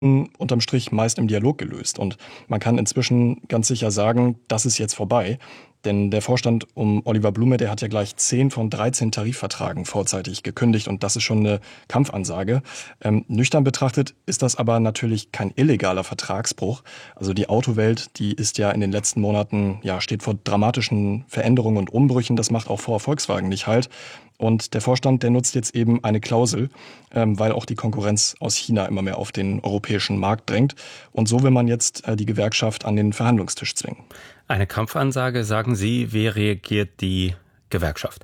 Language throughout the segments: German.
unterm Strich meist im Dialog gelöst. Und man kann inzwischen ganz sicher sagen, das ist jetzt vorbei. Denn der Vorstand um Oliver Blume, der hat ja gleich 10 von 13 Tarifverträgen vorzeitig gekündigt. Und das ist schon eine Kampfansage. Nüchtern betrachtet ist das aber natürlich kein illegaler Vertragsbruch. Also die Autowelt, die ist ja in den letzten Monaten, ja, steht vor dramatischen Veränderungen und Umbrüchen. Das macht auch vor Volkswagen nicht Halt. Und der Vorstand, der nutzt jetzt eben eine Klausel, weil auch die Konkurrenz aus China immer mehr auf den europäischen Markt drängt. Und so will man jetzt die Gewerkschaft an den Verhandlungstisch zwingen. Eine Kampfansage, sagen Sie. Wie reagiert die Gewerkschaft?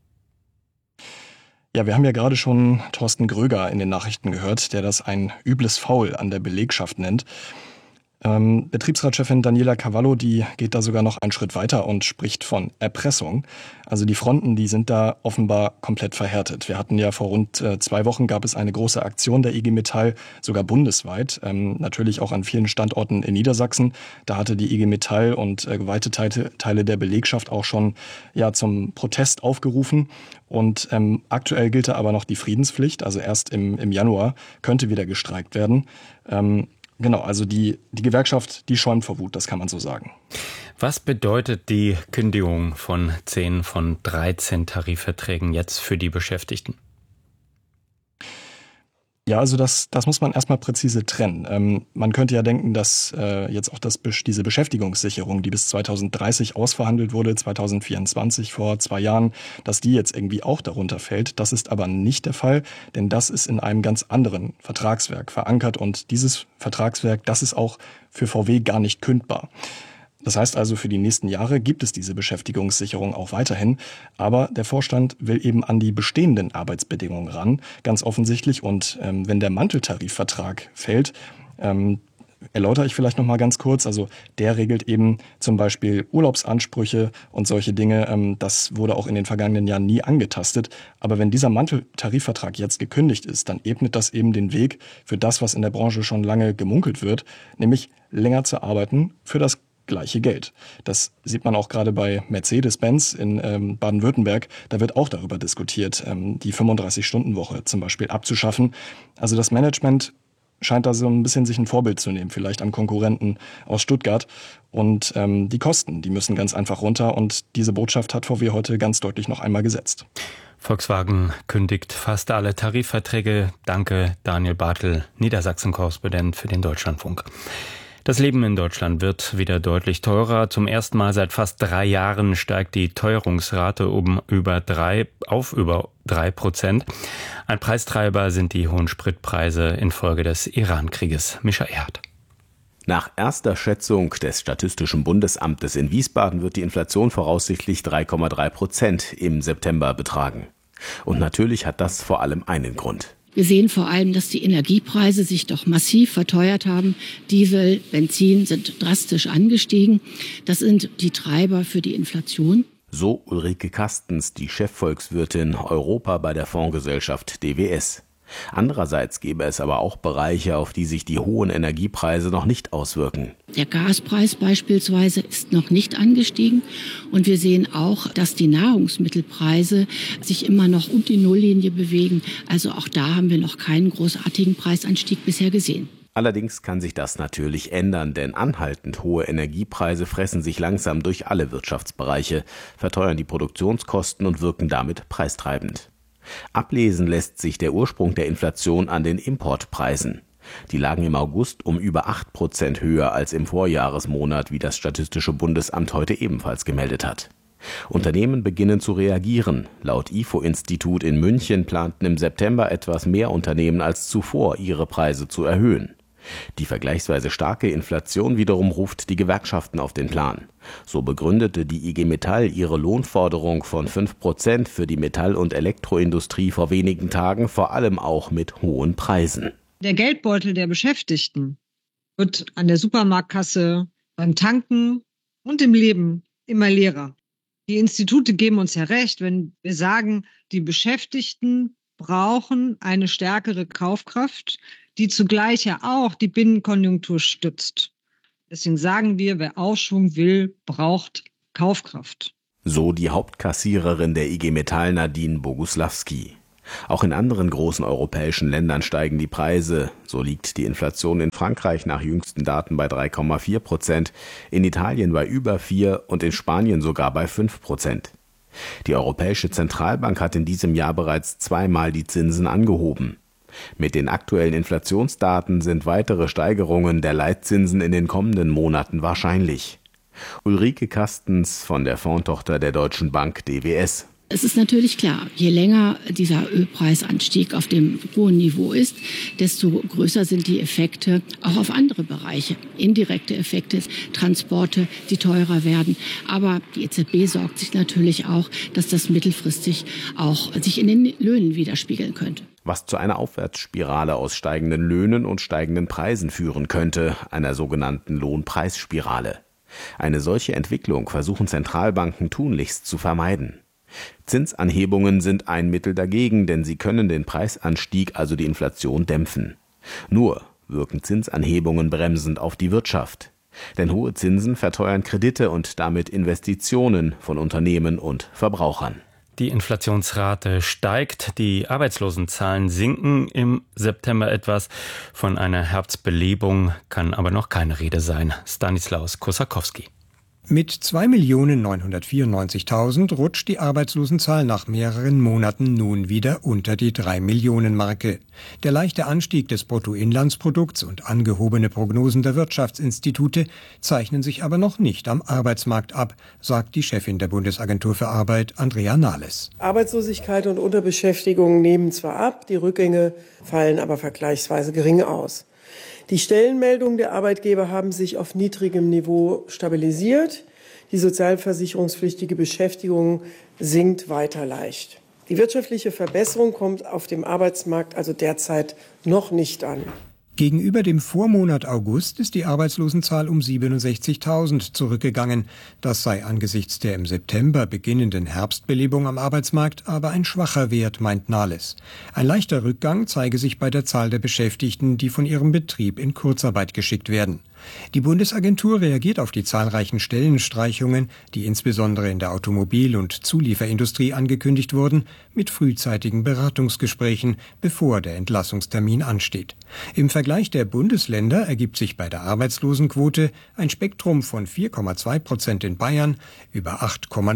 Ja, wir haben ja gerade schon Thorsten Gröger in den Nachrichten gehört, der das ein übles Faul an der Belegschaft nennt. Betriebsratschefin Daniela Cavallo, die geht da sogar noch einen Schritt weiter und spricht von Erpressung. Also die Fronten, die sind da offenbar komplett verhärtet. Wir hatten ja vor rund 2 Wochen gab es eine große Aktion der IG Metall, sogar bundesweit, natürlich auch an vielen Standorten in Niedersachsen. Da hatte die IG Metall und weite Teile der Belegschaft auch schon zum Protest aufgerufen. Und aktuell gilt da aber noch die Friedenspflicht, also erst im Januar könnte wieder gestreikt werden. Genau, also die Gewerkschaft, die schäumt vor Wut, das kann man so sagen. Was bedeutet die Kündigung von 10 von 13 Tarifverträgen jetzt für die Beschäftigten? Ja, also das muss man erstmal präzise trennen. Man könnte ja denken, dass jetzt auch diese Beschäftigungssicherung, die bis 2030 ausverhandelt wurde, 2024 vor 2 Jahren, dass die jetzt irgendwie auch darunter fällt. Das ist aber nicht der Fall, denn das ist in einem ganz anderen Vertragswerk verankert und dieses Vertragswerk, das ist auch für VW gar nicht kündbar. Das heißt also, für die nächsten Jahre gibt es diese Beschäftigungssicherung auch weiterhin. Aber der Vorstand will eben an die bestehenden Arbeitsbedingungen ran, ganz offensichtlich. Und wenn der Manteltarifvertrag fällt, erläutere ich vielleicht noch mal ganz kurz. Also der regelt eben zum Beispiel Urlaubsansprüche und solche Dinge. Das wurde auch in den vergangenen Jahren nie angetastet. Aber wenn dieser Manteltarifvertrag jetzt gekündigt ist, dann ebnet das eben den Weg für das, was in der Branche schon lange gemunkelt wird, nämlich länger zu arbeiten für das gleiche Geld. Das sieht man auch gerade bei Mercedes-Benz in Baden-Württemberg. Da wird auch darüber diskutiert, die 35-Stunden-Woche zum Beispiel abzuschaffen. Also das Management scheint da so ein bisschen sich ein Vorbild zu nehmen, vielleicht am Konkurrenten aus Stuttgart. Und die Kosten, die müssen ganz einfach runter. Und diese Botschaft hat VW heute ganz deutlich noch einmal gesetzt. Volkswagen kündigt fast alle Tarifverträge. Danke, Daniel Bartel, Niedersachsen-Korrespondent für den Deutschlandfunk. Das Leben in Deutschland wird wieder deutlich teurer. Zum ersten Mal seit fast 3 Jahren steigt die Teuerungsrate auf über 3%. Ein Preistreiber sind die hohen Spritpreise infolge des Iran-Krieges. Mischa Erhardt. Nach erster Schätzung des Statistischen Bundesamtes in Wiesbaden wird die Inflation voraussichtlich 3,3% im September betragen. Und natürlich hat das vor allem einen Grund. Wir sehen vor allem, dass die Energiepreise sich doch massiv verteuert haben. Diesel, Benzin sind drastisch angestiegen. Das sind die Treiber für die Inflation. So Ulrike Kastens, die Chefvolkswirtin Europa bei der Fondsgesellschaft DWS. Andererseits gäbe es aber auch Bereiche, auf die sich die hohen Energiepreise noch nicht auswirken. Der Gaspreis beispielsweise ist noch nicht angestiegen. Und wir sehen auch, dass die Nahrungsmittelpreise sich immer noch um die Nulllinie bewegen. Also auch da haben wir noch keinen großartigen Preisanstieg bisher gesehen. Allerdings kann sich das natürlich ändern, denn anhaltend hohe Energiepreise fressen sich langsam durch alle Wirtschaftsbereiche, verteuern die Produktionskosten und wirken damit preistreibend. Ablesen lässt sich der Ursprung der Inflation an den Importpreisen. Die lagen im August um über 8% höher als im Vorjahresmonat, wie das Statistische Bundesamt heute ebenfalls gemeldet hat. Unternehmen beginnen zu reagieren. Laut IFO-Institut in München planten im September etwas mehr Unternehmen als zuvor, ihre Preise zu erhöhen. Die vergleichsweise starke Inflation wiederum ruft die Gewerkschaften auf den Plan. So begründete die IG Metall ihre Lohnforderung von 5% für die Metall- und Elektroindustrie vor wenigen Tagen vor allem auch mit hohen Preisen. Der Geldbeutel der Beschäftigten wird an der Supermarktkasse, beim Tanken und im Leben immer leerer. Die Institute geben uns ja recht, wenn wir sagen, die Beschäftigten brauchen eine stärkere Kaufkraft, die zugleich ja auch die Binnenkonjunktur stützt. Deswegen sagen wir, wer Aufschwung will, braucht Kaufkraft. So die Hauptkassiererin der IG Metall Nadine Boguslawski. Auch in anderen großen europäischen Ländern steigen die Preise. So liegt die Inflation in Frankreich nach jüngsten Daten bei 3,4%, in Italien bei über 4% und in Spanien sogar bei 5%. Die Europäische Zentralbank hat in diesem Jahr bereits zweimal die Zinsen angehoben. Mit den aktuellen Inflationsdaten sind weitere Steigerungen der Leitzinsen in den kommenden Monaten wahrscheinlich. Ulrike Kastens von der Fondstochter der Deutschen Bank DWS. Es ist natürlich klar, je länger dieser Ölpreisanstieg auf dem hohen Niveau ist, desto größer sind die Effekte auch auf andere Bereiche. Indirekte Effekte, Transporte, die teurer werden. Aber die EZB sorgt sich natürlich auch, dass das mittelfristig auch sich in den Löhnen widerspiegeln könnte. Was zu einer Aufwärtsspirale aus steigenden Löhnen und steigenden Preisen führen könnte, einer sogenannten Lohnpreisspirale. Eine solche Entwicklung versuchen Zentralbanken tunlichst zu vermeiden. Zinsanhebungen sind ein Mittel dagegen, denn sie können den Preisanstieg, also die Inflation, dämpfen. Nur wirken Zinsanhebungen bremsend auf die Wirtschaft. Denn hohe Zinsen verteuern Kredite und damit Investitionen von Unternehmen und Verbrauchern. Die Inflationsrate steigt, die Arbeitslosenzahlen sinken im September etwas. Von einer Herbstbelebung kann aber noch keine Rede sein. Stanislaus Kosakowski. Mit 2.994.000 rutscht die Arbeitslosenzahl nach mehreren Monaten nun wieder unter die 3-Millionen-Marke. Der leichte Anstieg des Bruttoinlandsprodukts und angehobene Prognosen der Wirtschaftsinstitute zeichnen sich aber noch nicht am Arbeitsmarkt ab, sagt die Chefin der Bundesagentur für Arbeit, Andrea Nahles. Arbeitslosigkeit und Unterbeschäftigung nehmen zwar ab, die Rückgänge fallen aber vergleichsweise gering aus. Die Stellenmeldungen der Arbeitgeber haben sich auf niedrigem Niveau stabilisiert. Die sozialversicherungspflichtige Beschäftigung sinkt weiter leicht. Die wirtschaftliche Verbesserung kommt auf dem Arbeitsmarkt also derzeit noch nicht an. Gegenüber dem Vormonat August ist die Arbeitslosenzahl um 67.000 zurückgegangen. Das sei angesichts der im September beginnenden Herbstbelebung am Arbeitsmarkt aber ein schwacher Wert, meint Nahles. Ein leichter Rückgang zeige sich bei der Zahl der Beschäftigten, die von ihrem Betrieb in Kurzarbeit geschickt werden. Die Bundesagentur reagiert auf die zahlreichen Stellenstreichungen, die insbesondere in der Automobil- und Zulieferindustrie angekündigt wurden, mit frühzeitigen Beratungsgesprächen, bevor der Entlassungstermin ansteht. Im Vergleich der Bundesländer ergibt sich bei der Arbeitslosenquote ein Spektrum von 4,2% in Bayern, über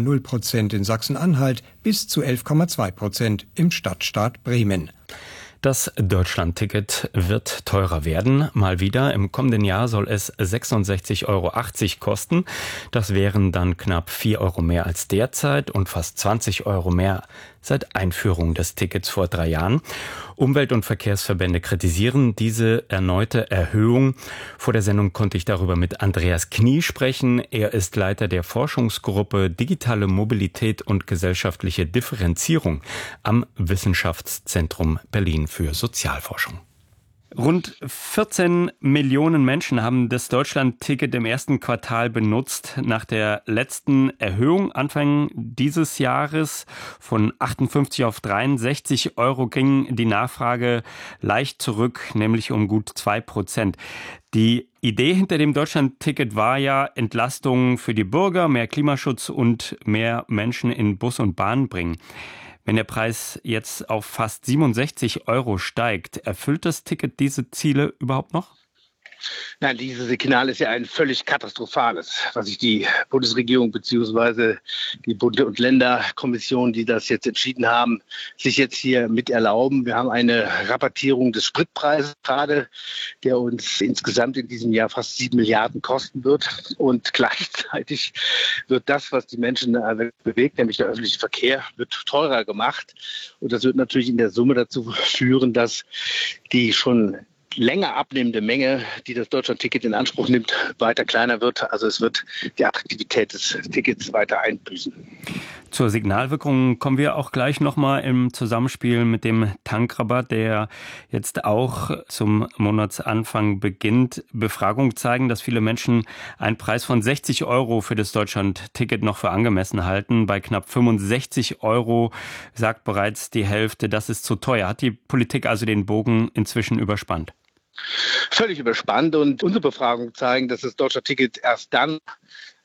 8,0% in Sachsen-Anhalt bis zu 11,2% im Stadtstaat Bremen. Das Deutschlandticket wird teurer werden. Mal wieder. Im kommenden Jahr soll es 66,80 Euro kosten. Das wären dann knapp 4 Euro mehr als derzeit und fast 20 Euro mehr seit Einführung des Tickets vor 3 Jahren. Umwelt- und Verkehrsverbände kritisieren diese erneute Erhöhung. Vor der Sendung konnte ich darüber mit Andreas Knie sprechen. Er ist Leiter der Forschungsgruppe Digitale Mobilität und gesellschaftliche Differenzierung am Wissenschaftszentrum Berlin für Sozialforschung. Rund 14 Millionen Menschen haben das Deutschland-Ticket im ersten Quartal benutzt. Nach der letzten Erhöhung Anfang dieses Jahres von 58 auf 63 Euro ging die Nachfrage leicht zurück, nämlich um gut 2%. Die Idee hinter dem Deutschland-Ticket war ja Entlastung für die Bürger, mehr Klimaschutz und mehr Menschen in Bus und Bahn bringen. Wenn der Preis jetzt auf fast 67 Euro steigt, erfüllt das Ticket diese Ziele überhaupt noch? Nein, dieses Signal ist ja ein völlig katastrophales, was sich die Bundesregierung bzw. die Bund- und Länderkommission, die das jetzt entschieden haben, sich jetzt hier mit erlauben. Wir haben eine Rabattierung des Spritpreises gerade, der uns insgesamt in diesem Jahr fast 7 Milliarden kosten wird. Und gleichzeitig wird das, was die Menschen bewegt, nämlich der öffentliche Verkehr, wird teurer gemacht. Und das wird natürlich in der Summe dazu führen, dass die schon länger abnehmende Menge, die das Deutschland-Ticket in Anspruch nimmt, weiter kleiner wird. Also es wird die Attraktivität des Tickets weiter einbüßen. Zur Signalwirkung kommen wir auch gleich nochmal im Zusammenspiel mit dem Tankrabatt, der jetzt auch zum Monatsanfang beginnt. Befragungen zeigen, dass viele Menschen einen Preis von 60 Euro für das Deutschland-Ticket noch für angemessen halten. Bei knapp 65 Euro sagt bereits die Hälfte, das ist zu teuer. Hat die Politik also den Bogen inzwischen überspannt? Völlig überspannt, und unsere Befragungen zeigen, dass das Deutschland-Ticket erst dann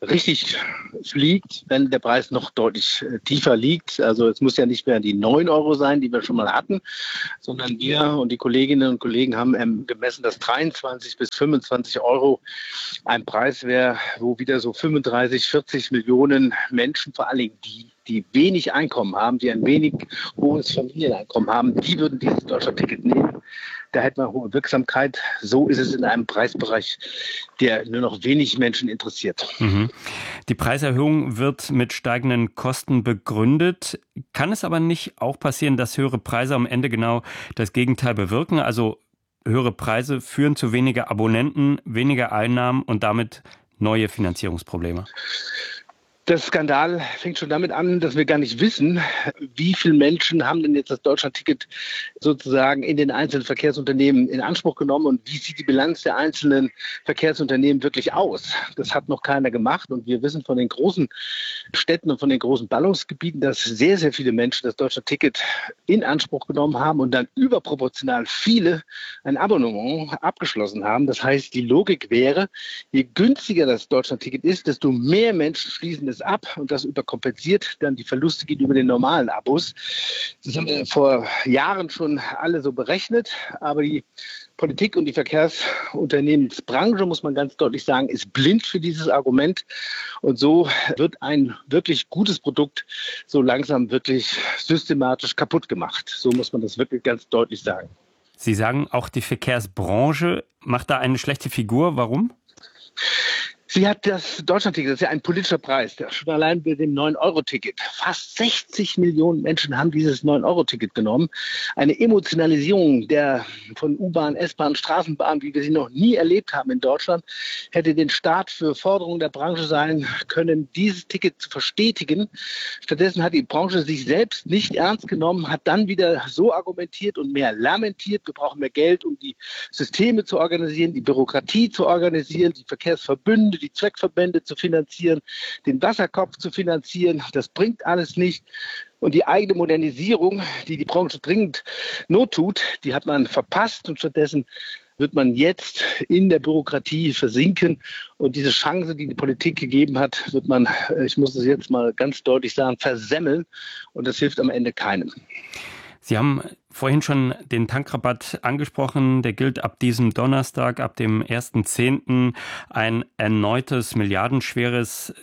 richtig fliegt, wenn der Preis noch deutlich tiefer liegt. Also es muss ja nicht mehr die 9 Euro sein, die wir schon mal hatten, sondern wir und die Kolleginnen und Kollegen haben gemessen, dass 23 bis 25 Euro ein Preis wäre, wo wieder so 35, 40 Millionen Menschen, vor allem die wenig Einkommen haben, die ein wenig hohes Familieneinkommen haben, die würden dieses Deutschlandticket nehmen. Da hätte man hohe Wirksamkeit. So ist es in einem Preisbereich, der nur noch wenig Menschen interessiert. Die Preiserhöhung wird mit steigenden Kosten begründet. Kann es aber nicht auch passieren, dass höhere Preise am Ende genau das Gegenteil bewirken? Also höhere Preise führen zu weniger Abonnenten, weniger Einnahmen und damit neue Finanzierungsprobleme. Der Skandal fängt schon damit an, dass wir gar nicht wissen, wie viele Menschen haben denn jetzt das Deutschlandticket sozusagen in den einzelnen Verkehrsunternehmen in Anspruch genommen und wie sieht die Bilanz der einzelnen Verkehrsunternehmen wirklich aus. Das hat noch keiner gemacht und wir wissen von den großen Städten und von den großen Ballungsgebieten, dass sehr, sehr viele Menschen das Deutschlandticket in Anspruch genommen haben und dann überproportional viele ein Abonnement abgeschlossen haben. Das heißt, die Logik wäre, je günstiger das Deutschlandticket ist, desto mehr Menschen schließen es ab und das überkompensiert dann die Verluste gegenüber den normalen Abos. Das haben wir vor Jahren schon alle so berechnet, aber die Politik und die Verkehrsunternehmensbranche, muss man ganz deutlich sagen, ist blind für dieses Argument und so wird ein wirklich gutes Produkt so langsam wirklich systematisch kaputt gemacht. So muss man das wirklich ganz deutlich sagen. Sie sagen, auch die Verkehrsbranche macht da eine schlechte Figur. Warum? Sie hat das Deutschlandticket, das ist ja ein politischer Preis, schon allein bei dem 9-Euro-Ticket. Fast 60 Millionen Menschen haben dieses 9-Euro-Ticket genommen. Eine Emotionalisierung von U-Bahn, S-Bahn, Straßenbahn, wie wir sie noch nie erlebt haben in Deutschland, hätte den Start für Forderungen der Branche sein können, dieses Ticket zu verstetigen. Stattdessen hat die Branche sich selbst nicht ernst genommen, hat dann wieder so argumentiert und mehr lamentiert. Wir brauchen mehr Geld, um die Systeme zu organisieren, die Bürokratie zu organisieren, die Verkehrsverbünde, die Zweckverbände zu finanzieren, den Wasserkopf zu finanzieren. Das bringt alles nicht. Und die eigene Modernisierung, die die Branche dringend not tut, die hat man verpasst. Und stattdessen wird man jetzt in der Bürokratie versinken. Und diese Chance, die die Politik gegeben hat, wird man, ich muss es jetzt mal ganz deutlich sagen, versemmeln. Und das hilft am Ende keinem. Sie haben vorhin schon den Tankrabatt angesprochen. Der gilt ab diesem Donnerstag, ab dem 1.10. ein erneutes milliardenschweres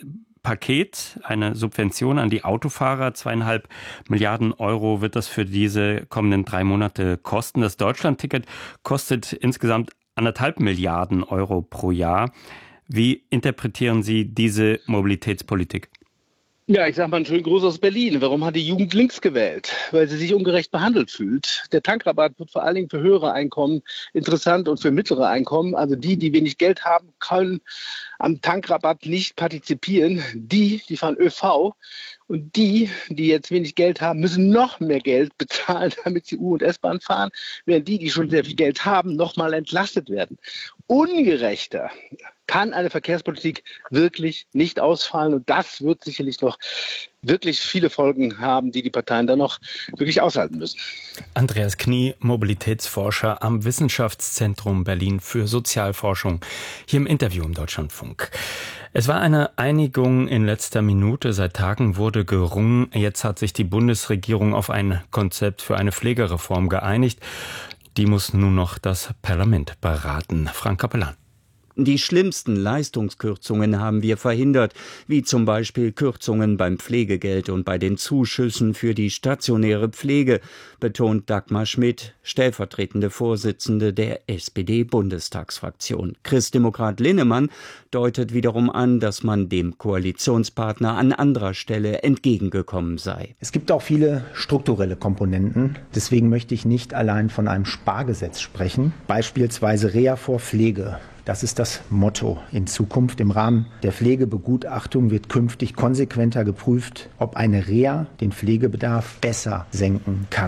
Paket, eine Subvention an die Autofahrer. 2,5 Milliarden Euro wird das für diese kommenden 3 Monate kosten. Das Deutschlandticket kostet insgesamt 1,5 Milliarden Euro pro Jahr. Wie interpretieren Sie diese Mobilitätspolitik? Ja, ich sage mal einen schönen Gruß aus Berlin. Warum hat die Jugend links gewählt? Weil sie sich ungerecht behandelt fühlt. Der Tankrabatt wird vor allen Dingen für höhere Einkommen interessant und für mittlere Einkommen. Also die wenig Geld haben, können am Tankrabatt nicht partizipieren. Die fahren ÖV. Und die jetzt wenig Geld haben, müssen noch mehr Geld bezahlen, damit sie U- und S-Bahn fahren, während die schon sehr viel Geld haben, nochmal entlastet werden. Ungerechter kann eine Verkehrspolitik wirklich nicht ausfallen. Und das wird sicherlich noch wirklich viele Folgen haben, die Parteien dann noch wirklich aushalten müssen. Andreas Knie, Mobilitätsforscher am Wissenschaftszentrum Berlin für Sozialforschung, hier im Interview im Deutschlandfunk. Es war eine Einigung in letzter Minute. Seit Tagen wurde gerungen. Jetzt hat sich die Bundesregierung auf ein Konzept für eine Pflegereform geeinigt. Die muss nun noch das Parlament beraten. Frank Kapellan. Die schlimmsten Leistungskürzungen haben wir verhindert, wie zum Beispiel Kürzungen beim Pflegegeld und bei den Zuschüssen für die stationäre Pflege, betont Dagmar Schmidt, stellvertretende Vorsitzende der SPD-Bundestagsfraktion. Christdemokrat Linnemann deutet wiederum an, dass man dem Koalitionspartner an anderer Stelle entgegengekommen sei. Es gibt auch viele strukturelle Komponenten. Deswegen möchte ich nicht allein von einem Spargesetz sprechen. Beispielsweise Reha vor Pflege. Das ist das Motto in Zukunft. Im Rahmen der Pflegebegutachtung wird künftig konsequenter geprüft, ob eine Reha den Pflegebedarf besser senken kann.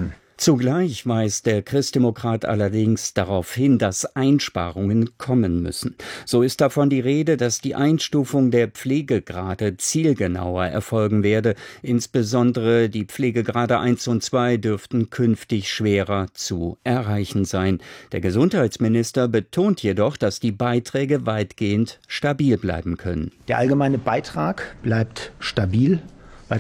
Zugleich weist der Christdemokrat allerdings darauf hin, dass Einsparungen kommen müssen. So ist davon die Rede, dass die Einstufung der Pflegegrade zielgenauer erfolgen werde. Insbesondere die Pflegegrade 1 und 2 dürften künftig schwerer zu erreichen sein. Der Gesundheitsminister betont jedoch, dass die Beiträge weitgehend stabil bleiben können. Der allgemeine Beitrag bleibt stabil bei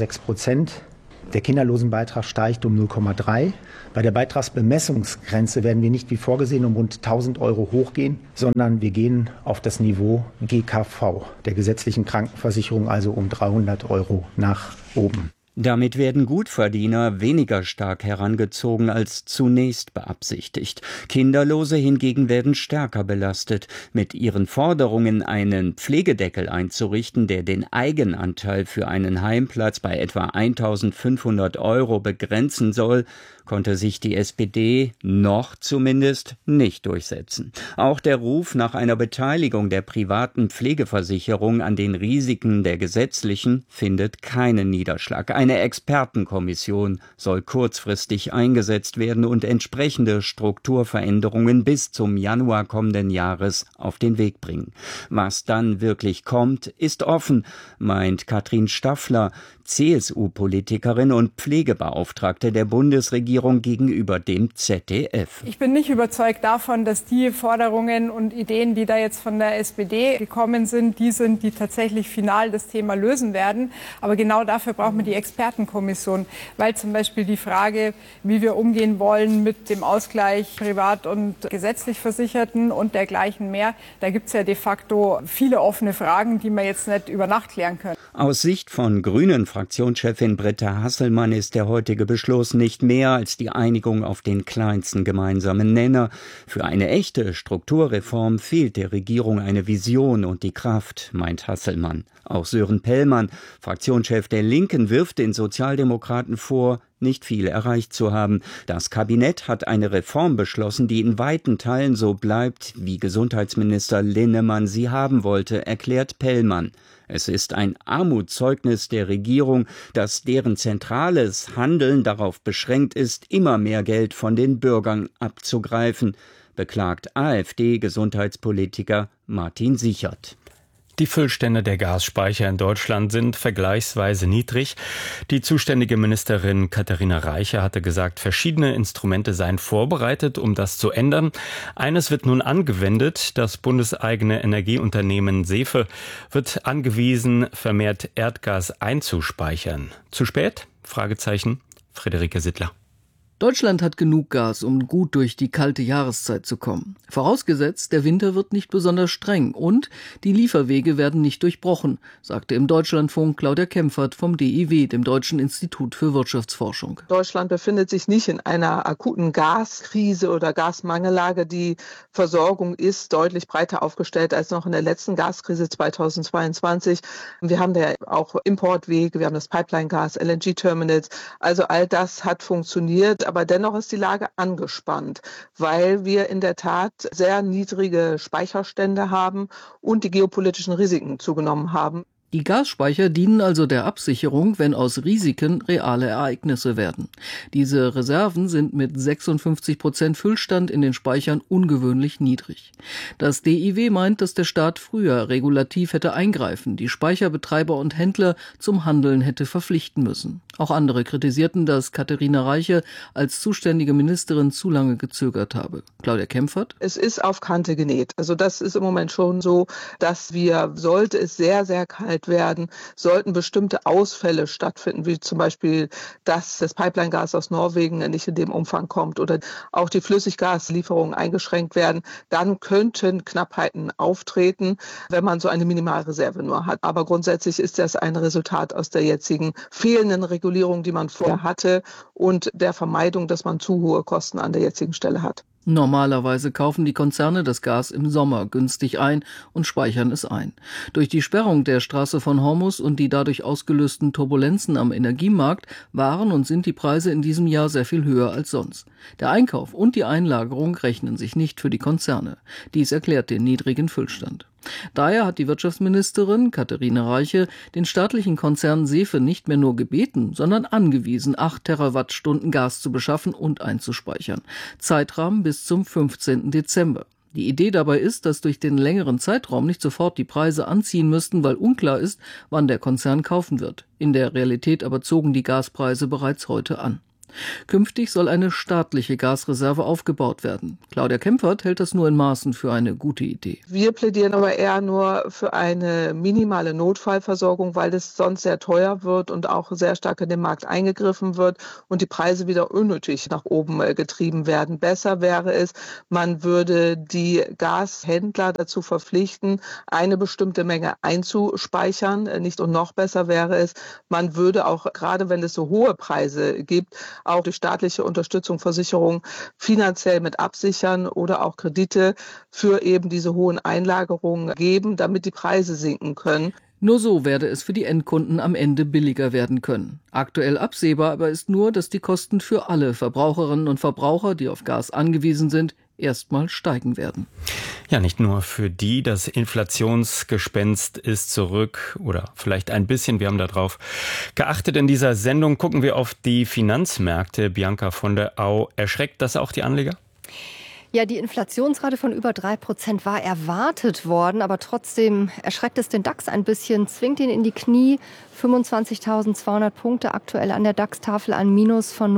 3,6%. Der Kinderlosenbeitrag steigt um 0,3. Bei der Beitragsbemessungsgrenze werden wir nicht wie vorgesehen um rund 1.000 € hochgehen, sondern wir gehen auf das Niveau GKV, der gesetzlichen Krankenversicherung, also um 300 € nach oben. Damit werden Gutverdiener weniger stark herangezogen als zunächst beabsichtigt. Kinderlose hingegen werden stärker belastet. Mit ihren Forderungen, einen Pflegedeckel einzurichten, der den Eigenanteil für einen Heimplatz bei etwa 1.500 € begrenzen soll, konnte sich die SPD noch zumindest nicht durchsetzen. Auch der Ruf nach einer Beteiligung der privaten Pflegeversicherung an den Risiken der gesetzlichen findet keinen Niederschlag. Eine Expertenkommission soll kurzfristig eingesetzt werden und entsprechende Strukturveränderungen bis zum Januar kommenden Jahres auf den Weg bringen. Was dann wirklich kommt, ist offen, meint Katrin Staffler, CSU-Politikerin und Pflegebeauftragte der Bundesregierung gegenüber dem ZDF. Ich bin nicht überzeugt davon, dass die Forderungen und Ideen, die da jetzt von der SPD gekommen sind, die tatsächlich final das Thema lösen werden. Aber genau dafür braucht man die Expertenkommission, weil zum Beispiel die Frage, wie wir umgehen wollen mit dem Ausgleich privat und gesetzlich Versicherten und dergleichen mehr, da gibt es ja de facto viele offene Fragen, die man jetzt nicht über Nacht klären können. Aus Sicht von Grünen Fraktionschefin Britta Hasselmann ist der heutige Beschluss nicht mehr als die Einigung auf den kleinsten gemeinsamen Nenner. Für eine echte Strukturreform fehlt der Regierung eine Vision und die Kraft, meint Hasselmann. Auch Sören Pellmann, Fraktionschef der Linken, wirft den Sozialdemokraten vor, nicht viel erreicht zu haben. Das Kabinett hat eine Reform beschlossen, die in weiten Teilen so bleibt, wie Gesundheitsminister Linnemann sie haben wollte, erklärt Pellmann. Es ist ein Armutszeugnis der Regierung, dass deren zentrales Handeln darauf beschränkt ist, immer mehr Geld von den Bürgern abzugreifen, beklagt AfD-Gesundheitspolitiker Martin Sichert. Die Füllstände der Gasspeicher in Deutschland sind vergleichsweise niedrig. Die zuständige Ministerin Katharina Reiche hatte gesagt, verschiedene Instrumente seien vorbereitet, um das zu ändern. Eines wird nun angewendet. Das bundeseigene Energieunternehmen SEFE wird angewiesen, vermehrt Erdgas einzuspeichern. Zu spät? Fragezeichen. Friederike Sittler. Deutschland hat genug Gas, um gut durch die kalte Jahreszeit zu kommen. Vorausgesetzt, der Winter wird nicht besonders streng und die Lieferwege werden nicht durchbrochen, sagte im Deutschlandfunk Claudia Kempfert vom DIW, dem Deutschen Institut für Wirtschaftsforschung. Deutschland befindet sich nicht in einer akuten Gaskrise oder Gasmangellage. Die Versorgung ist deutlich breiter aufgestellt als noch in der letzten Gaskrise 2022. Wir haben da auch Importwege, wir haben das Pipeline-Gas, LNG-Terminals. Also all das hat funktioniert. Aber dennoch ist die Lage angespannt, weil wir in der Tat sehr niedrige Speicherstände haben und die geopolitischen Risiken zugenommen haben. Die Gasspeicher dienen also der Absicherung, wenn aus Risiken reale Ereignisse werden. Diese Reserven sind mit 56% Füllstand in den Speichern ungewöhnlich niedrig. Das DIW meint, dass der Staat früher regulativ hätte eingreifen, die Speicherbetreiber und Händler zum Handeln hätte verpflichten müssen. Auch andere kritisierten, dass Katharina Reiche als zuständige Ministerin zu lange gezögert habe. Claudia Kempfert. Es ist auf Kante genäht. Also das ist im Moment schon so, dass wir, sollte es sehr, sehr kalt werden, sollten bestimmte Ausfälle stattfinden, wie zum Beispiel, dass das Pipeline-Gas aus Norwegen nicht in dem Umfang kommt oder auch die Flüssiggaslieferungen eingeschränkt werden, dann könnten Knappheiten auftreten, wenn man so eine Minimalreserve nur hat. Aber grundsätzlich ist das ein Resultat aus der jetzigen fehlenden Regulierung, die man vorher hatte und der Vermeidung, dass man zu hohe Kosten an der jetzigen Stelle hat. Normalerweise kaufen die Konzerne das Gas im Sommer günstig ein und speichern es ein. Durch die Sperrung der Straße von Hormuz und die dadurch ausgelösten Turbulenzen am Energiemarkt waren und sind die Preise in diesem Jahr sehr viel höher als sonst. Der Einkauf und die Einlagerung rechnen sich nicht für die Konzerne. Dies erklärt den niedrigen Füllstand. Daher hat die Wirtschaftsministerin Katharina Reiche den staatlichen Konzern SEFE nicht mehr nur gebeten, sondern angewiesen, 8 Terawattstunden Gas zu beschaffen und einzuspeichern. Zeitrahmen bis zum 15. Dezember. Die Idee dabei ist, dass durch den längeren Zeitraum nicht sofort die Preise anziehen müssten, weil unklar ist, wann der Konzern kaufen wird. In der Realität aber zogen die Gaspreise bereits heute an. Künftig soll eine staatliche Gasreserve aufgebaut werden. Claudia Kempfert hält das nur in Maßen für eine gute Idee. Wir plädieren aber eher nur für eine minimale Notfallversorgung, weil es sonst sehr teuer wird und auch sehr stark in den Markt eingegriffen wird und die Preise wieder unnötig nach oben getrieben werden. Besser wäre es, man würde die Gashändler dazu verpflichten, eine bestimmte Menge einzuspeichern. Nicht und noch besser wäre es, man würde auch, gerade wenn es so hohe Preise gibt, auch durch staatliche Unterstützung, Versicherung finanziell mit absichern oder auch Kredite für eben diese hohen Einlagerungen geben, damit die Preise sinken können. Nur so werde es für die Endkunden am Ende billiger werden können. Aktuell absehbar aber ist nur, dass die Kosten für alle Verbraucherinnen und Verbraucher, die auf Gas angewiesen sind, erstmal steigen werden. Ja, nicht nur für die, das Inflationsgespenst ist zurück oder vielleicht ein bisschen, wir haben darauf geachtet in dieser Sendung. Gucken wir auf die Finanzmärkte. Bianca von der Au, erschreckt das auch die Anleger? Ja, die Inflationsrate von über 3% war erwartet worden, aber trotzdem erschreckt es den DAX ein bisschen, zwingt ihn in die Knie. 25.200 Punkte aktuell an der DAX-Tafel, ein Minus von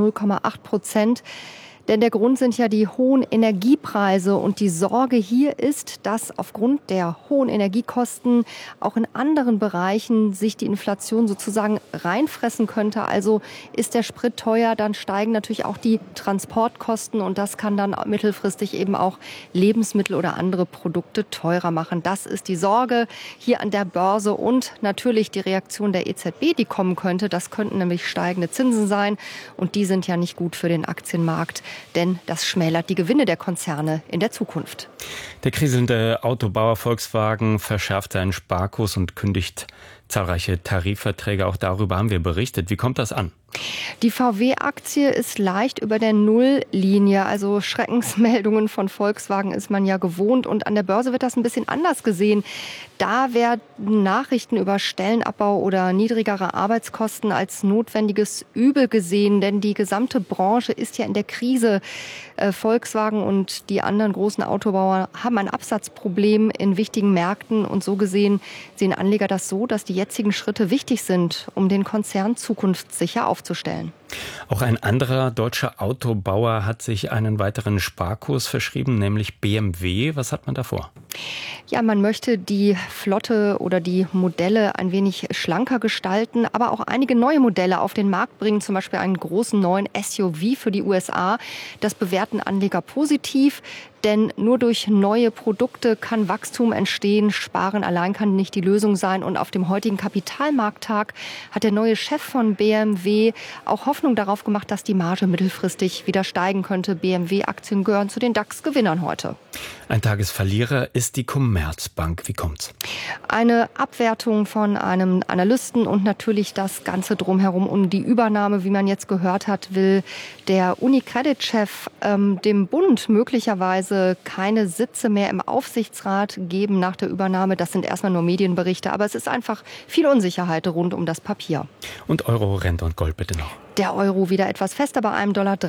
0,8%. Denn der Grund sind ja die hohen Energiepreise und die Sorge hier ist, dass aufgrund der hohen Energiekosten auch in anderen Bereichen sich die Inflation sozusagen reinfressen könnte. Also ist der Sprit teuer, dann steigen natürlich auch die Transportkosten und das kann dann mittelfristig eben auch Lebensmittel oder andere Produkte teurer machen. Das ist die Sorge hier an der Börse und natürlich die Reaktion der EZB, die kommen könnte. Das könnten nämlich steigende Zinsen sein und die sind ja nicht gut für den Aktienmarkt. Denn das schmälert die Gewinne der Konzerne in der Zukunft. Der kriselnde Autobauer Volkswagen verschärft seinen Sparkurs und kündigt zahlreiche Tarifverträge. Auch darüber haben wir berichtet. Wie kommt das an? Die VW-Aktie ist leicht über der Nulllinie. Also Schreckensmeldungen von Volkswagen ist man ja gewohnt. Und an der Börse wird das ein bisschen anders gesehen. Da werden Nachrichten über Stellenabbau oder niedrigere Arbeitskosten als notwendiges Übel gesehen. Denn die gesamte Branche ist ja in der Krise. Volkswagen und die anderen großen Autobauer haben ein Absatzproblem in wichtigen Märkten. Und so gesehen sehen Anleger das so, dass die jetzigen Schritte wichtig sind, um den Konzern zukunftssicher aufzustellen. Auch ein anderer deutscher Autobauer hat sich einen weiteren Sparkurs verschrieben, nämlich BMW. Was hat man da vor? Ja, man möchte die Flotte oder die Modelle ein wenig schlanker gestalten, aber auch einige neue Modelle auf den Markt bringen, zum Beispiel einen großen neuen SUV für die USA. Das bewerten Anleger positiv. Denn nur durch neue Produkte kann Wachstum entstehen. Sparen allein kann nicht die Lösung sein. Und auf dem heutigen Kapitalmarkttag hat der neue Chef von BMW auch Hoffnung darauf gemacht, dass die Marge mittelfristig wieder steigen könnte. BMW-Aktien gehören zu den DAX-Gewinnern heute. Ein Tagesverlierer ist die Commerzbank. Wie kommt's? Eine Abwertung von einem Analysten und natürlich das Ganze drumherum um die Übernahme, wie man jetzt gehört hat, will der UniCredit-Chef dem Bund möglicherweise keine Sitze mehr im Aufsichtsrat geben nach der Übernahme. Das sind erstmal nur Medienberichte, aber es ist einfach viel Unsicherheit rund um das Papier. Und Euro, Rente und Gold bitte noch. Der Euro wieder etwas fester bei einem Dollar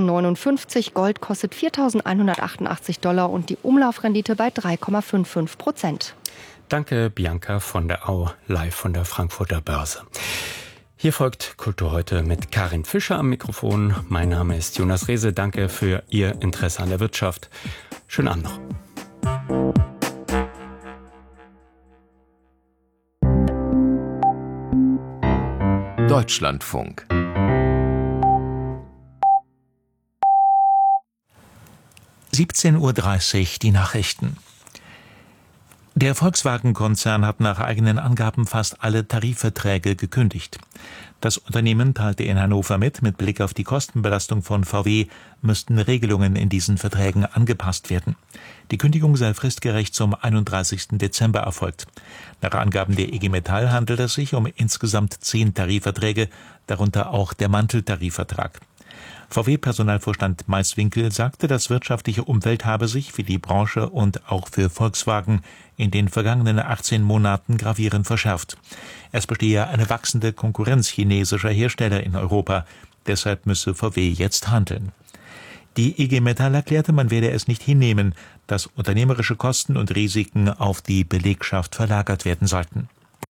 13,59. Gold kostet $4.188 und die Umlaufrendite bei 3,55%. Danke, Bianca von der Au, live von der Frankfurter Börse. Hier folgt Kultur heute mit Karin Fischer am Mikrofon. Mein Name ist Jonas Rehse. Danke für Ihr Interesse an der Wirtschaft. Schönen Abend noch. Deutschlandfunk. (17:30 Uhr) die Nachrichten. Der Volkswagen-Konzern hat nach eigenen Angaben fast alle Tarifverträge gekündigt. Das Unternehmen teilte in Hannover mit Blick auf die Kostenbelastung von VW müssten Regelungen in diesen Verträgen angepasst werden. Die Kündigung sei fristgerecht zum 31. Dezember erfolgt. Nach Angaben der IG Metall handelt es sich um insgesamt 10 Tarifverträge, darunter auch der Manteltarifvertrag. VW-Personalvorstand Maiswinkel sagte, das wirtschaftliche Umfeld habe sich für die Branche und auch für Volkswagen in den vergangenen 18 Monaten gravierend verschärft. Es bestehe eine wachsende Konkurrenz chinesischer Hersteller in Europa. Deshalb müsse VW jetzt handeln. Die IG Metall erklärte, man werde es nicht hinnehmen, dass unternehmerische Kosten und Risiken auf die Belegschaft verlagert werden sollten.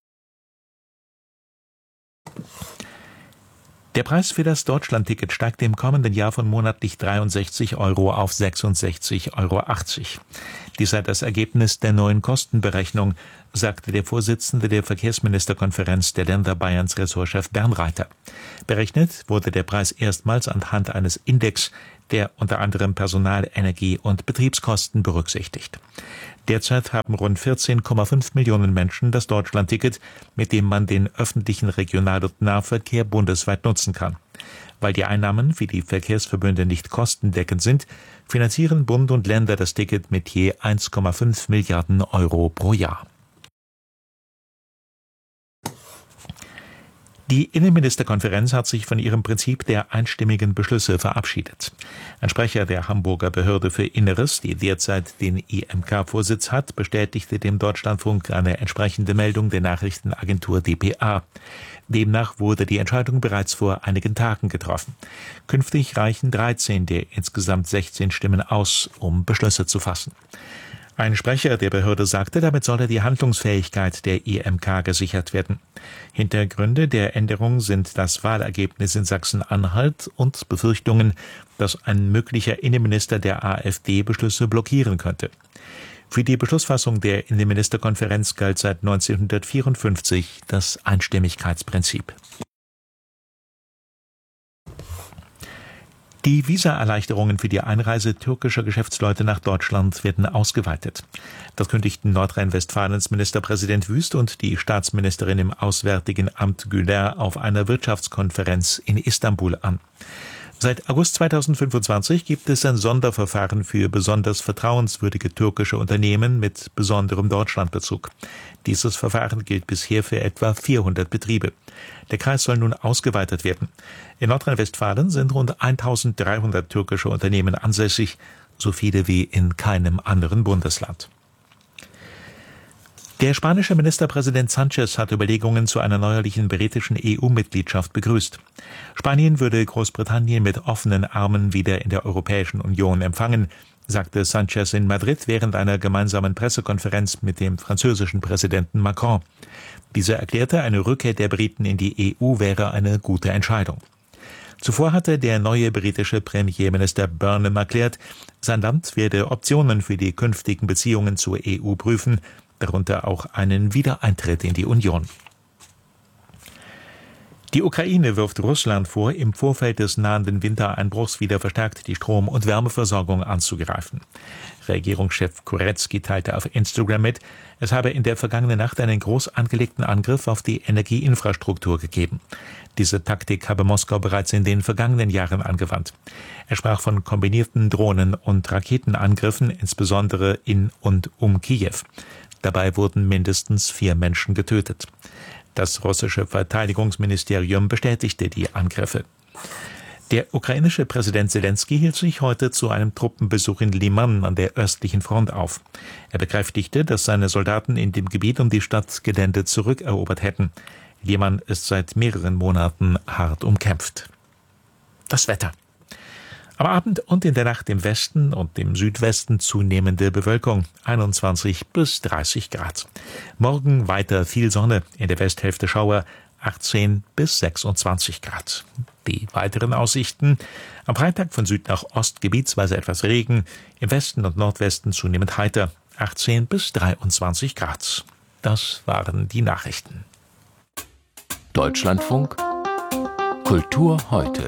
Der Preis für das Deutschlandticket steigt im kommenden Jahr von monatlich 63 € auf 66,80 €. Dies sei das Ergebnis der neuen Kostenberechnung, sagte der Vorsitzende der Verkehrsministerkonferenz der Länder Bayerns Ressortchef Bernreiter. Berechnet wurde der Preis erstmals anhand eines Index, der unter anderem Personal-, Energie- und Betriebskosten berücksichtigt. Derzeit haben rund 14,5 Millionen Menschen das Deutschlandticket, mit dem man den öffentlichen Regional- und Nahverkehr bundesweit nutzen kann. Weil die Einnahmen für die Verkehrsverbünde nicht kostendeckend sind, finanzieren Bund und Länder das Ticket mit je 1,5 Milliarden € pro Jahr. Die Innenministerkonferenz hat sich von ihrem Prinzip der einstimmigen Beschlüsse verabschiedet. Ein Sprecher der Hamburger Behörde für Inneres, die derzeit den IMK-Vorsitz hat, bestätigte dem Deutschlandfunk eine entsprechende Meldung der Nachrichtenagentur dpa. Demnach wurde die Entscheidung bereits vor einigen Tagen getroffen. Künftig reichen 13 der insgesamt 16 Stimmen aus, um Beschlüsse zu fassen. Ein Sprecher der Behörde sagte, damit solle die Handlungsfähigkeit der IMK gesichert werden. Hintergründe der Änderung sind das Wahlergebnis in Sachsen-Anhalt und Befürchtungen, dass ein möglicher Innenminister der AfD Beschlüsse blockieren könnte. Für die Beschlussfassung der Innenministerkonferenz galt seit 1954 das Einstimmigkeitsprinzip. Die Visaerleichterungen für die Einreise türkischer Geschäftsleute nach Deutschland werden ausgeweitet. Das kündigten Nordrhein-Westfalens Ministerpräsident Wüst und die Staatsministerin im Auswärtigen Amt Güler auf einer Wirtschaftskonferenz in Istanbul an. Seit August 2025 gibt es ein Sonderverfahren für besonders vertrauenswürdige türkische Unternehmen mit besonderem Deutschlandbezug. Dieses Verfahren gilt bisher für etwa 400 Betriebe. Der Kreis soll nun ausgeweitet werden. In Nordrhein-Westfalen sind rund 1300 türkische Unternehmen ansässig, so viele wie in keinem anderen Bundesland. Der spanische Ministerpräsident Sánchez hat Überlegungen zu einer neuerlichen britischen EU-Mitgliedschaft begrüßt. Spanien würde Großbritannien mit offenen Armen wieder in der Europäischen Union empfangen, sagte Sánchez in Madrid während einer gemeinsamen Pressekonferenz mit dem französischen Präsidenten Macron. Dieser erklärte, eine Rückkehr der Briten in die EU wäre eine gute Entscheidung. Zuvor hatte der neue britische Premierminister Burnham erklärt, sein Land werde Optionen für die künftigen Beziehungen zur EU prüfen, darunter auch einen Wiedereintritt in die Union. Die Ukraine wirft Russland vor, im Vorfeld des nahenden Wintereinbruchs wieder verstärkt die Strom- und Wärmeversorgung anzugreifen. Regierungschef Kuretsky teilte auf Instagram mit, es habe in der vergangenen Nacht einen groß angelegten Angriff auf die Energieinfrastruktur gegeben. Diese Taktik habe Moskau bereits in den vergangenen Jahren angewandt. Er sprach von kombinierten Drohnen- und Raketenangriffen, insbesondere in und um Kiew. Dabei wurden mindestens 4 Menschen getötet. Das russische Verteidigungsministerium bestätigte die Angriffe. Der ukrainische Präsident Selenskyj hielt sich heute zu einem Truppenbesuch in Liman an der östlichen Front auf. Er bekräftigte, dass seine Soldaten in dem Gebiet um die Stadt Gelände zurückerobert hätten. Liman ist seit mehreren Monaten hart umkämpft. Das Wetter. Am Abend und in der Nacht im Westen und im Südwesten zunehmende Bewölkung, 21 bis 30 Grad. Morgen weiter viel Sonne, in der Westhälfte Schauer, 18 bis 26 Grad. Die weiteren Aussichten: am Freitag von Süd nach Ost gebietsweise etwas Regen, im Westen und Nordwesten zunehmend heiter, 18 bis 23 Grad. Das waren die Nachrichten. Deutschlandfunk Kultur heute.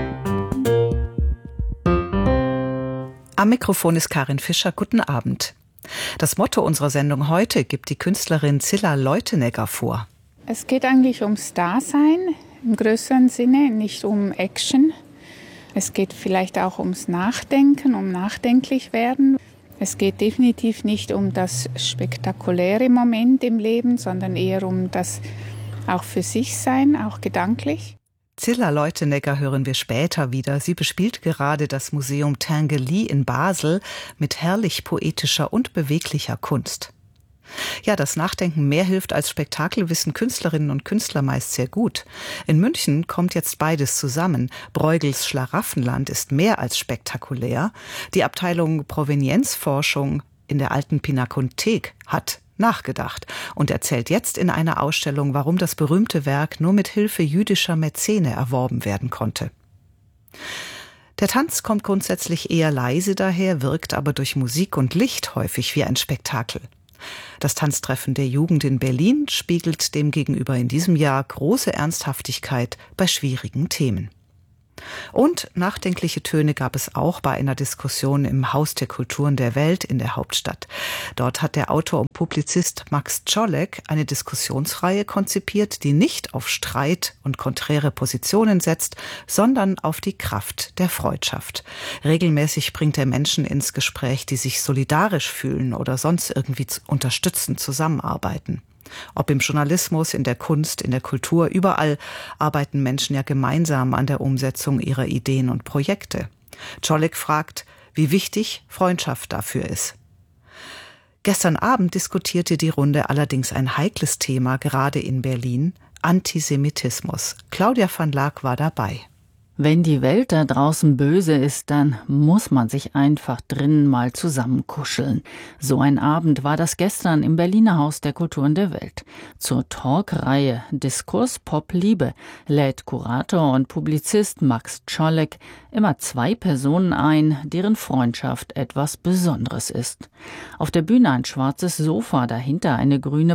Am Mikrofon ist Karin Fischer. Guten Abend. Das Motto unserer Sendung heute gibt die Künstlerin Cilla Leutenegger vor. Es geht eigentlich ums Dasein im größeren Sinne, nicht um Action. Es geht vielleicht auch ums Nachdenken, um nachdenklich werden. Es geht definitiv nicht um das spektakuläre Moment im Leben, sondern eher um das auch für sich sein, auch gedanklich. Cilla Leutenegger hören wir später wieder. Sie bespielt gerade das Museum Tinguely in Basel mit herrlich poetischer und beweglicher Kunst. Ja, dass Nachdenken mehr hilft als Spektakel, wissen Künstlerinnen und Künstler meist sehr gut. In München kommt jetzt beides zusammen. Bruegels Schlaraffenland ist mehr als spektakulär. Die Abteilung Provenienzforschung in der Alten Pinakothek hat nachgedacht und erzählt jetzt in einer Ausstellung, warum das berühmte Werk nur mit Hilfe jüdischer Mäzene erworben werden konnte. Der Tanz kommt grundsätzlich eher leise daher, wirkt aber durch Musik und Licht häufig wie ein Spektakel. Das Tanztreffen der Jugend in Berlin spiegelt demgegenüber in diesem Jahr große Ernsthaftigkeit bei schwierigen Themen. Und nachdenkliche Töne gab es auch bei einer Diskussion im Haus der Kulturen der Welt in der Hauptstadt. Dort hat der Autor und Publizist Max Czolek eine Diskussionsreihe konzipiert, die nicht auf Streit und konträre Positionen setzt, sondern auf die Kraft der Freundschaft. Regelmäßig bringt er Menschen ins Gespräch, die sich solidarisch fühlen oder sonst irgendwie unterstützend zusammenarbeiten. Ob im Journalismus, in der Kunst, in der Kultur, überall arbeiten Menschen ja gemeinsam an der Umsetzung ihrer Ideen und Projekte. Czolek fragt, wie wichtig Freundschaft dafür ist. Gestern Abend diskutierte die Runde allerdings ein heikles Thema, gerade in Berlin, Antisemitismus. Claudia van Laak war dabei. Wenn die Welt da draußen böse ist, dann muss man sich einfach drinnen mal zusammenkuscheln. So ein Abend war das gestern im Berliner Haus der Kulturen der Welt. Zur Talkreihe Diskurs Pop Liebe lädt Kurator und Publizist Max Czolek immer 2 Personen ein, deren Freundschaft etwas Besonderes ist. Auf der Bühne ein schwarzes Sofa, dahinter eine grüne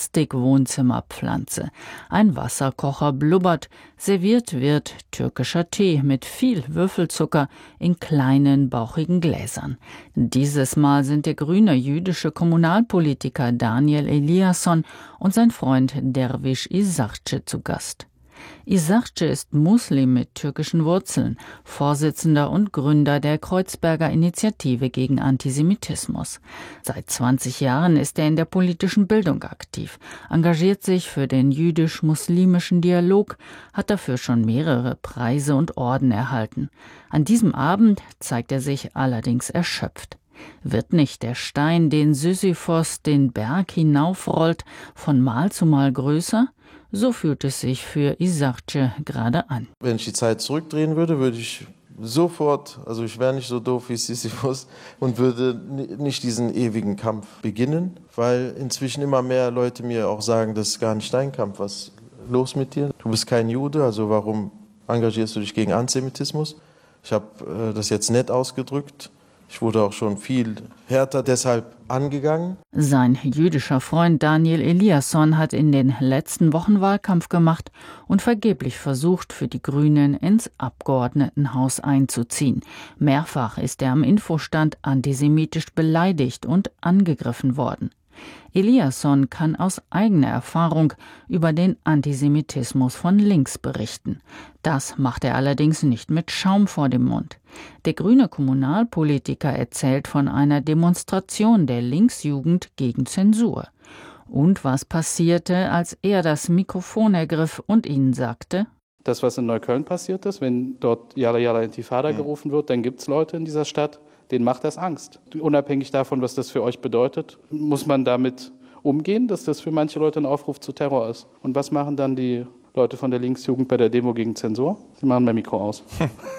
Plastik-Wohnzimmerpflanze. Ein Wasserkocher blubbert, serviert wird türkischer Tee mit viel Würfelzucker in kleinen, bauchigen Gläsern. Dieses Mal sind der grüne jüdische Kommunalpolitiker Daniel Eliasson und sein Freund Derviş İzakçı zu Gast. İzakçı ist Muslim mit türkischen Wurzeln, Vorsitzender und Gründer der Kreuzberger Initiative gegen Antisemitismus. Seit 20 Jahren ist er in der politischen Bildung aktiv, engagiert sich für den jüdisch-muslimischen Dialog, hat dafür schon mehrere Preise und Orden erhalten. An diesem Abend zeigt er sich allerdings erschöpft. Wird nicht der Stein, den Sisyphos den Berg hinaufrollt, von Mal zu Mal größer? So fühlt es sich für İzakçı gerade an. Wenn ich die Zeit zurückdrehen würde, würde ich sofort, also ich wäre nicht so doof wie Sisyphos und würde nicht diesen ewigen Kampf beginnen, weil inzwischen immer mehr Leute mir auch sagen, das ist gar nicht dein Kampf, was ist los mit dir? Du bist kein Jude, also warum engagierst du dich gegen Antisemitismus? Ich habe das jetzt nett ausgedrückt. Ich wurde auch schon viel härter deshalb angegangen. Sein jüdischer Freund Daniel Eliasson hat in den letzten Wochen Wahlkampf gemacht und vergeblich versucht, für die Grünen ins Abgeordnetenhaus einzuziehen. Mehrfach ist er am Infostand antisemitisch beleidigt und angegriffen worden. Eliasson kann aus eigener Erfahrung über den Antisemitismus von links berichten. Das macht er allerdings nicht mit Schaum vor dem Mund. Der grüne Kommunalpolitiker erzählt von einer Demonstration der Linksjugend gegen Zensur. Und was passierte, als er das Mikrofon ergriff und ihnen sagte: Das, was in Neukölln passiert ist, wenn dort Yalla Yalla Intifada gerufen wird, dann gibt es Leute in dieser Stadt, denen macht das Angst. Unabhängig davon, was das für euch bedeutet, muss man damit umgehen, dass das für manche Leute ein Aufruf zu Terror ist. Und was machen dann die Leute von der Linksjugend bei der Demo gegen Zensur? Sie machen mein Mikro aus.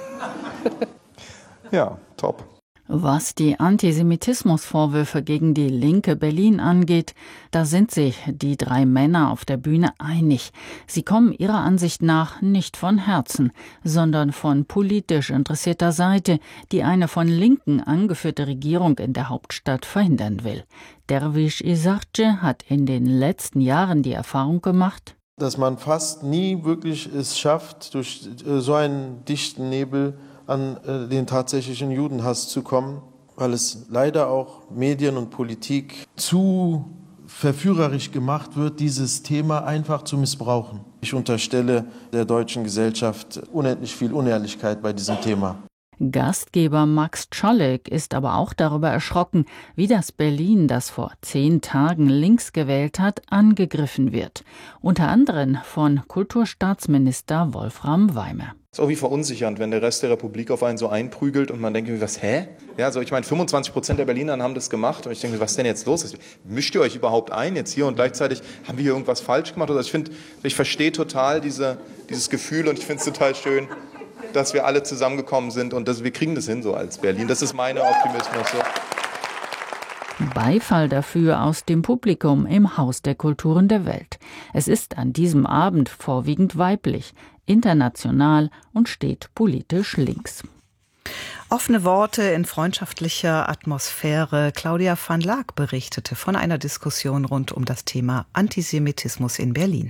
Ja, top. Was die Antisemitismusvorwürfe gegen die linke Berlin angeht, da sind sich die 3 Männer auf der Bühne einig. Sie kommen ihrer Ansicht nach nicht von Herzen, sondern von politisch interessierter Seite, die eine von Linken angeführte Regierung in der Hauptstadt verhindern will. Derviş İzakçı hat in den letzten Jahren die Erfahrung gemacht, dass man fast nie wirklich es schafft, durch so einen dichten Nebel an den tatsächlichen Judenhass zu kommen, weil es leider auch Medien und Politik zu verführerisch gemacht wird, dieses Thema einfach zu missbrauchen. Ich unterstelle der deutschen Gesellschaft unendlich viel Unehrlichkeit bei diesem Thema. Gastgeber Max Czolek ist aber auch darüber erschrocken, wie das Berlin, das vor 10 Tagen links gewählt hat, angegriffen wird. Unter anderem von Kulturstaatsminister Wolfram Weimer. Das ist irgendwie verunsichernd, wenn der Rest der Republik auf einen so einprügelt und man denkt, was, hä? Ja, also ich meine, 25% der Berliner haben das gemacht und ich denke, was ist denn jetzt los? Mischt ihr euch überhaupt ein jetzt hier und gleichzeitig haben wir hier irgendwas falsch gemacht? Also ich verstehe total dieses Gefühl und ich finde es total schön, dass wir alle zusammengekommen sind und wir kriegen das hin so als Berlin. Das ist mein Optimismus. So. Beifall dafür aus dem Publikum im Haus der Kulturen der Welt. Es ist an diesem Abend vorwiegend weiblich, international und steht politisch links. Offene Worte in freundschaftlicher Atmosphäre. Claudia van Laak berichtete von einer Diskussion rund um das Thema Antisemitismus in Berlin.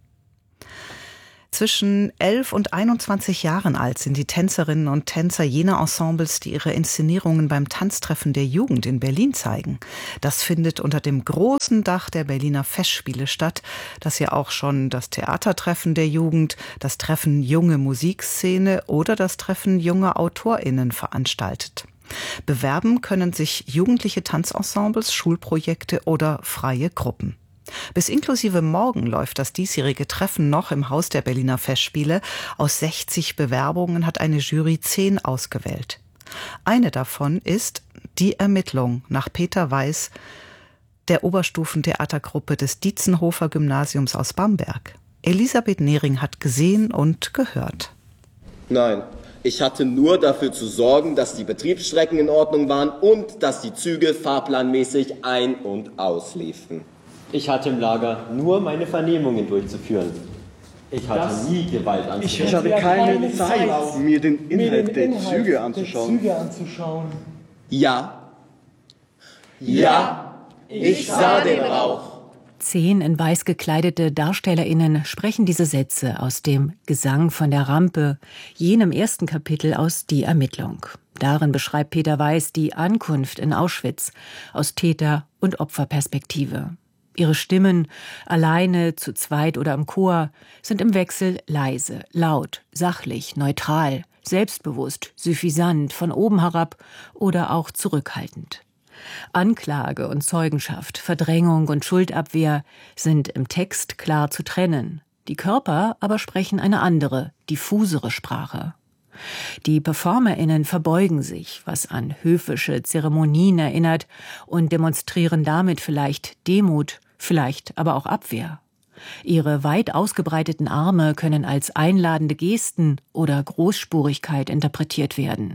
Zwischen 11 und 21 Jahren alt sind die Tänzerinnen und Tänzer jener Ensembles, die ihre Inszenierungen beim Tanztreffen der Jugend in Berlin zeigen. Das findet unter dem großen Dach der Berliner Festspiele statt, das ja auch schon das Theatertreffen der Jugend, das Treffen Junge Musikszene oder das Treffen junger AutorInnen veranstaltet. Bewerben können sich jugendliche Tanzensembles, Schulprojekte oder freie Gruppen. Bis inklusive morgen läuft das diesjährige Treffen noch im Haus der Berliner Festspiele. Aus 60 Bewerbungen hat eine Jury 10 ausgewählt. Eine davon ist Die Ermittlung nach Peter Weiß, der Oberstufentheatergruppe des Dietzenhofer Gymnasiums aus Bamberg. Elisabeth Nehring hat gesehen und gehört. Nein, ich hatte nur dafür zu sorgen, dass die Betriebsstrecken in Ordnung waren und dass die Züge fahrplanmäßig ein- und ausliefen. Ich hatte im Lager nur meine Vernehmungen durchzuführen. Ich hatte nie Gewalt anzuwenden. Ich hatte keine Zeit, mir den Inhalt der Züge anzuschauen. Ja. Ja, ich sah den Rauch. 10 in weiß gekleidete DarstellerInnen sprechen diese Sätze aus dem Gesang von der Rampe, jenem ersten Kapitel aus Die Ermittlung. Darin beschreibt Peter Weiß die Ankunft in Auschwitz aus Täter- und Opferperspektive. Ihre Stimmen, alleine, zu zweit oder im Chor, sind im Wechsel leise, laut, sachlich, neutral, selbstbewusst, suffisant, von oben herab oder auch zurückhaltend. Anklage und Zeugenschaft, Verdrängung und Schuldabwehr sind im Text klar zu trennen. Die Körper aber sprechen eine andere, diffusere Sprache. Die PerformerInnen verbeugen sich, was an höfische Zeremonien erinnert, und demonstrieren damit vielleicht Demut, vielleicht aber auch Abwehr. Ihre weit ausgebreiteten Arme können als einladende Gesten oder Großspurigkeit interpretiert werden.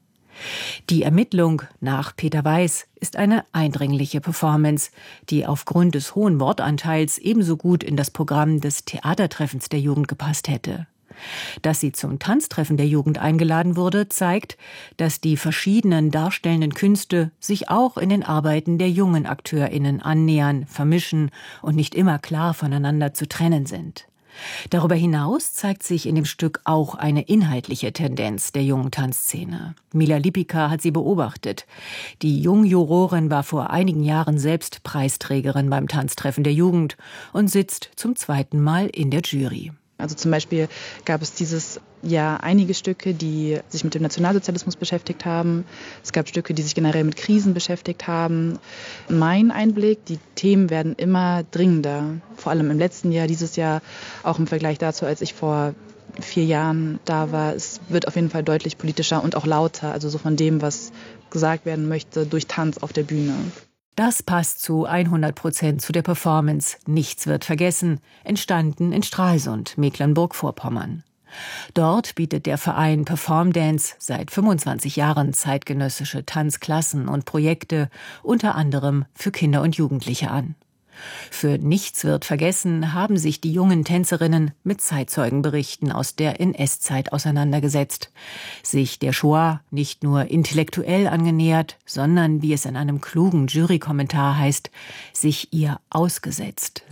Die Ermittlung nach Peter Weiß ist eine eindringliche Performance, die aufgrund des hohen Wortanteils ebenso gut in das Programm des Theatertreffens der Jugend gepasst hätte. Dass sie zum Tanztreffen der Jugend eingeladen wurde, zeigt, dass die verschiedenen darstellenden Künste sich auch in den Arbeiten der jungen AkteurInnen annähern, vermischen und nicht immer klar voneinander zu trennen sind. Darüber hinaus zeigt sich in dem Stück auch eine inhaltliche Tendenz der jungen Tanzszene. Mila Lipika hat sie beobachtet. Die Jungjurorin war vor einigen Jahren selbst Preisträgerin beim Tanztreffen der Jugend und sitzt zum 2. Mal in der Jury. Also zum Beispiel gab es dieses Jahr einige Stücke, die sich mit dem Nationalsozialismus beschäftigt haben. Es gab Stücke, die sich generell mit Krisen beschäftigt haben. Mein Einblick, die Themen werden immer dringender. Vor allem im letzten Jahr, dieses Jahr, auch im Vergleich dazu, als ich vor 4 Jahren da war. Es wird auf jeden Fall deutlich politischer und auch lauter. Also so von dem, was gesagt werden möchte, durch Tanz auf der Bühne. Das passt zu 100% zu der Performance Nichts wird vergessen, entstanden in Stralsund, Mecklenburg-Vorpommern. Dort bietet der Verein Perform Dance seit 25 Jahren zeitgenössische Tanzklassen und Projekte, unter anderem für Kinder und Jugendliche an. Für Nichts wird vergessen haben sich die jungen Tänzerinnen mit Zeitzeugenberichten aus der NS-Zeit auseinandergesetzt, sich der Shoah nicht nur intellektuell angenähert, sondern, wie es in einem klugen Jurykommentar heißt, sich ihr ausgesetzt.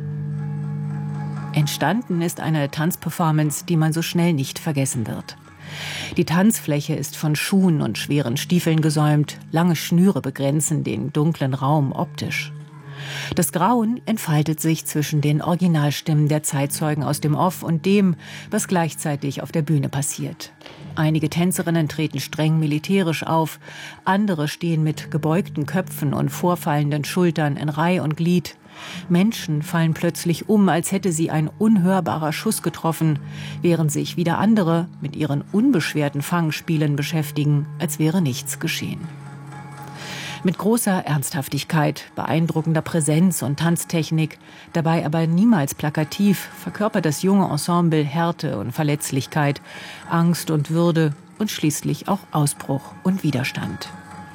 Entstanden ist eine Tanzperformance, die man so schnell nicht vergessen wird. Die Tanzfläche ist von Schuhen und schweren Stiefeln gesäumt, lange Schnüre begrenzen den dunklen Raum optisch. Das Grauen entfaltet sich zwischen den Originalstimmen der Zeitzeugen aus dem Off und dem, was gleichzeitig auf der Bühne passiert. Einige Tänzerinnen treten streng militärisch auf, andere stehen mit gebeugten Köpfen und vorfallenden Schultern in Reih und Glied. Menschen fallen plötzlich um, als hätte sie ein unhörbarer Schuss getroffen, während sich wieder andere mit ihren unbeschwerten Fangspielen beschäftigen, als wäre nichts geschehen. Mit großer Ernsthaftigkeit, beeindruckender Präsenz und Tanztechnik, dabei aber niemals plakativ, verkörpert das junge Ensemble Härte und Verletzlichkeit, Angst und Würde und schließlich auch Ausbruch und Widerstand.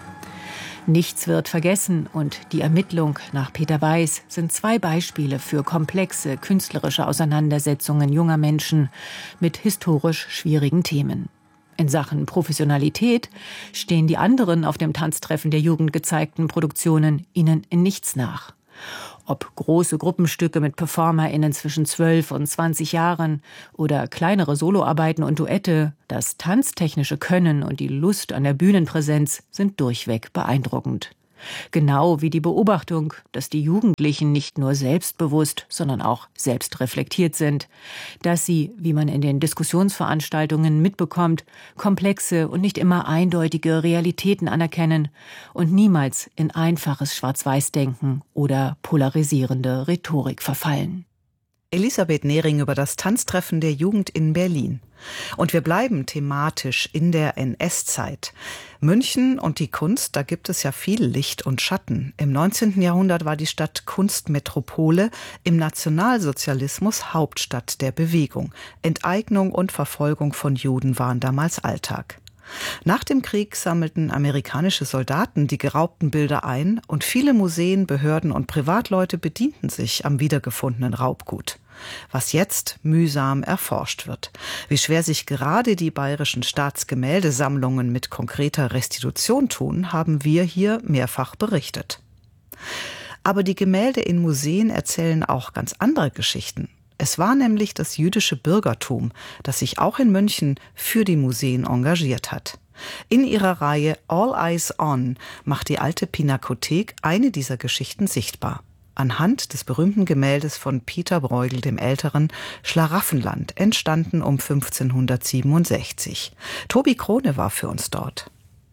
Nichts wird vergessen und die Ermittlung nach Peter Weiß sind 2 Beispiele für komplexe künstlerische Auseinandersetzungen junger Menschen mit historisch schwierigen Themen. In Sachen Professionalität stehen die anderen auf dem Tanztreffen der Jugend gezeigten Produktionen ihnen in nichts nach. Ob große Gruppenstücke mit PerformerInnen zwischen 12 und 20 Jahren oder kleinere Soloarbeiten und Duette, das tanztechnische Können und die Lust an der Bühnenpräsenz sind durchweg beeindruckend. Genau wie die Beobachtung, dass die Jugendlichen nicht nur selbstbewusst, sondern auch selbstreflektiert sind, dass sie, wie man in den Diskussionsveranstaltungen mitbekommt, komplexe und nicht immer eindeutige Realitäten anerkennen und niemals in einfaches Schwarz-Weiß-Denken oder polarisierende Rhetorik verfallen. Elisabeth Nehring über das Tanztreffen der Jugend in Berlin. Und wir bleiben thematisch in der NS-Zeit. München und die Kunst, da gibt es ja viel Licht und Schatten. Im 19. Jahrhundert war die Stadt Kunstmetropole, im Nationalsozialismus Hauptstadt der Bewegung. Enteignung und Verfolgung von Juden waren damals Alltag. Nach dem Krieg sammelten amerikanische Soldaten die geraubten Bilder ein und viele Museen, Behörden und Privatleute bedienten sich am wiedergefundenen Raubgut. Was jetzt mühsam erforscht wird. Wie schwer sich gerade die bayerischen Staatsgemäldesammlungen mit konkreter Restitution tun, haben wir hier mehrfach berichtet. Aber die Gemälde in Museen erzählen auch ganz andere Geschichten. Es war nämlich das jüdische Bürgertum, das sich auch in München für die Museen engagiert hat. In ihrer Reihe All Eyes On macht die Alte Pinakothek eine dieser Geschichten sichtbar. Anhand des berühmten Gemäldes von Peter Bruegel dem Älteren, Schlaraffenland, entstanden um 1567. Tobi Krone war für uns dort.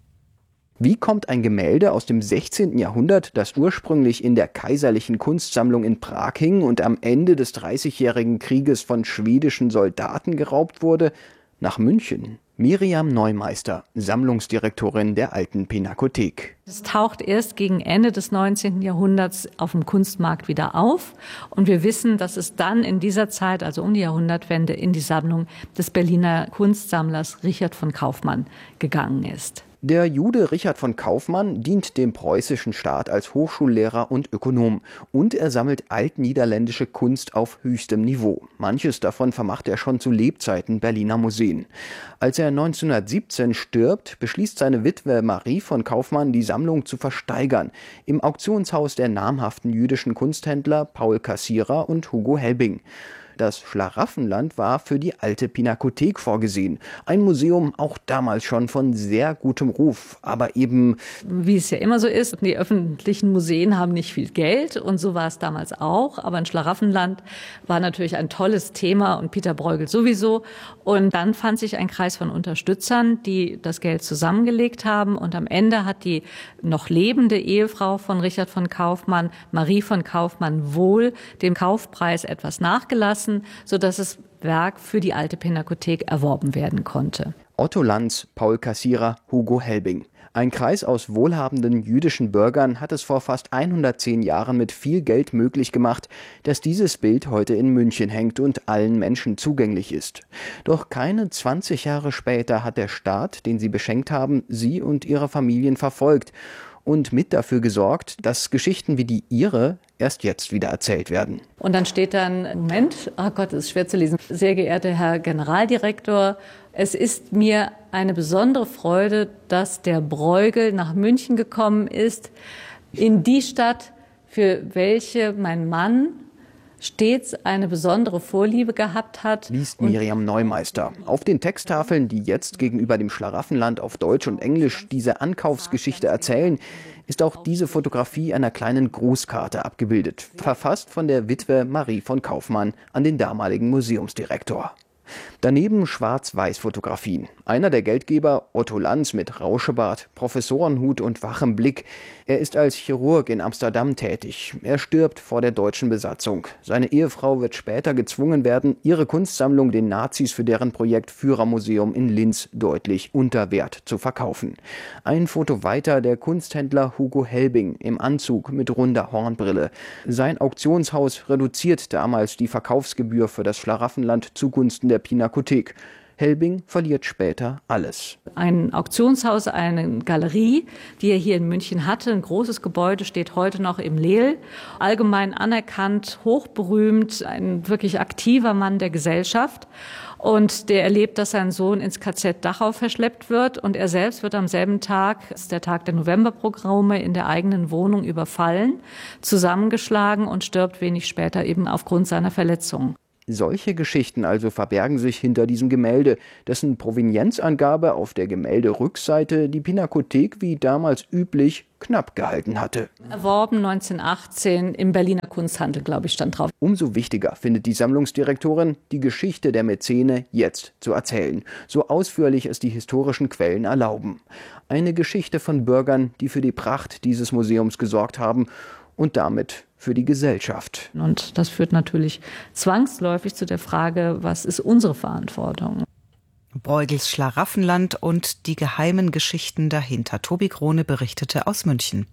Wie kommt ein Gemälde aus dem 16. Jahrhundert, das ursprünglich in der Kaiserlichen Kunstsammlung in Prag hing und am Ende des Dreißigjährigen Krieges von schwedischen Soldaten geraubt wurde, nach München? Miriam Neumeister, Sammlungsdirektorin der Alten Pinakothek. Es taucht erst gegen Ende des 19. Jahrhunderts auf dem Kunstmarkt wieder auf. Und wir wissen, dass es dann in dieser Zeit, also um die Jahrhundertwende, in die Sammlung des Berliner Kunstsammlers Richard von Kaufmann gegangen ist. Der Jude Richard von Kaufmann dient dem preußischen Staat als Hochschullehrer und Ökonom und er sammelt altniederländische Kunst auf höchstem Niveau. Manches davon vermacht er schon zu Lebzeiten Berliner Museen. Als er 1917 stirbt, beschließt seine Witwe Marie von Kaufmann, die Sammlung zu versteigern im Auktionshaus der namhaften jüdischen Kunsthändler Paul Cassirer und Hugo Helbing. Das Schlaraffenland war für die Alte Pinakothek vorgesehen. Ein Museum auch damals schon von sehr gutem Ruf, aber eben... Wie es ja immer so ist, die öffentlichen Museen haben nicht viel Geld und so war es damals auch. Aber ein Schlaraffenland war natürlich ein tolles Thema und Peter Bruegel sowieso. Und dann fand sich ein Kreis von Unterstützern, die das Geld zusammengelegt haben. Und am Ende hat die noch lebende Ehefrau von Richard von Kaufmann, Marie von Kaufmann, wohl dem Kaufpreis etwas nachgelassen, sodass das Werk für die Alte Pinakothek erworben werden konnte. Otto Lanz, Paul Cassirer, Hugo Helbing. Ein Kreis aus wohlhabenden jüdischen Bürgern hat es vor fast 110 Jahren mit viel Geld möglich gemacht, dass dieses Bild heute in München hängt und allen Menschen zugänglich ist. Doch keine 20 Jahre später hat der Staat, den sie beschenkt haben, sie und ihre Familien verfolgt und mit dafür gesorgt, dass Geschichten wie die ihre erst jetzt wieder erzählt werden. Und dann steht dann, Moment, oh Gott, das ist schwer zu lesen. Sehr geehrter Herr Generaldirektor, es ist mir eine besondere Freude, dass der Bruegel nach München gekommen ist, in die Stadt, für welche mein Mann stets eine besondere Vorliebe gehabt hat. Liest Miriam Neumeister. Auf den Texttafeln, die jetzt gegenüber dem Schlaraffenland auf Deutsch und Englisch diese Ankaufsgeschichte erzählen, ist auch diese Fotografie einer kleinen Grußkarte abgebildet, verfasst von der Witwe Marie von Kaufmann an den damaligen Museumsdirektor. Daneben Schwarz-Weiß-Fotografien. Einer der Geldgeber, Otto Lanz mit Rauschebart, Professorenhut und wachem Blick. Er ist als Chirurg in Amsterdam tätig. Er stirbt vor der deutschen Besatzung. Seine Ehefrau wird später gezwungen werden, ihre Kunstsammlung den Nazis für deren Projekt Führermuseum in Linz deutlich unter Wert zu verkaufen. Ein Foto weiter der Kunsthändler Hugo Helbing im Anzug mit runder Hornbrille. Sein Auktionshaus reduziert damals die Verkaufsgebühr für das Schlaraffenland zugunsten der Pinakothek. Helbing verliert später alles. Ein Auktionshaus, eine Galerie, die er hier in München hatte, ein großes Gebäude, steht heute noch im Leel. Allgemein anerkannt, hochberühmt, ein wirklich aktiver Mann der Gesellschaft. Und der erlebt, dass sein Sohn ins KZ Dachau verschleppt wird. Und er selbst wird am selben Tag, das ist der Tag der Novemberpogrome, in der eigenen Wohnung überfallen, zusammengeschlagen und stirbt wenig später eben aufgrund seiner Verletzungen. Solche Geschichten also verbergen sich hinter diesem Gemälde, dessen Provenienzangabe auf der Gemälderückseite die Pinakothek wie damals üblich knapp gehalten hatte. Erworben 1918 im Berliner Kunsthandel, glaube ich, stand drauf. Umso wichtiger findet die Sammlungsdirektorin, die Geschichte der Mäzene jetzt zu erzählen, so ausführlich es die historischen Quellen erlauben. Eine Geschichte von Bürgern, die für die Pracht dieses Museums gesorgt haben und damit für die Gesellschaft. Und das führt natürlich zwangsläufig zu der Frage, was ist unsere Verantwortung? Bruegels Schlaraffenland und die geheimen Geschichten dahinter. Tobi Krone berichtete aus München.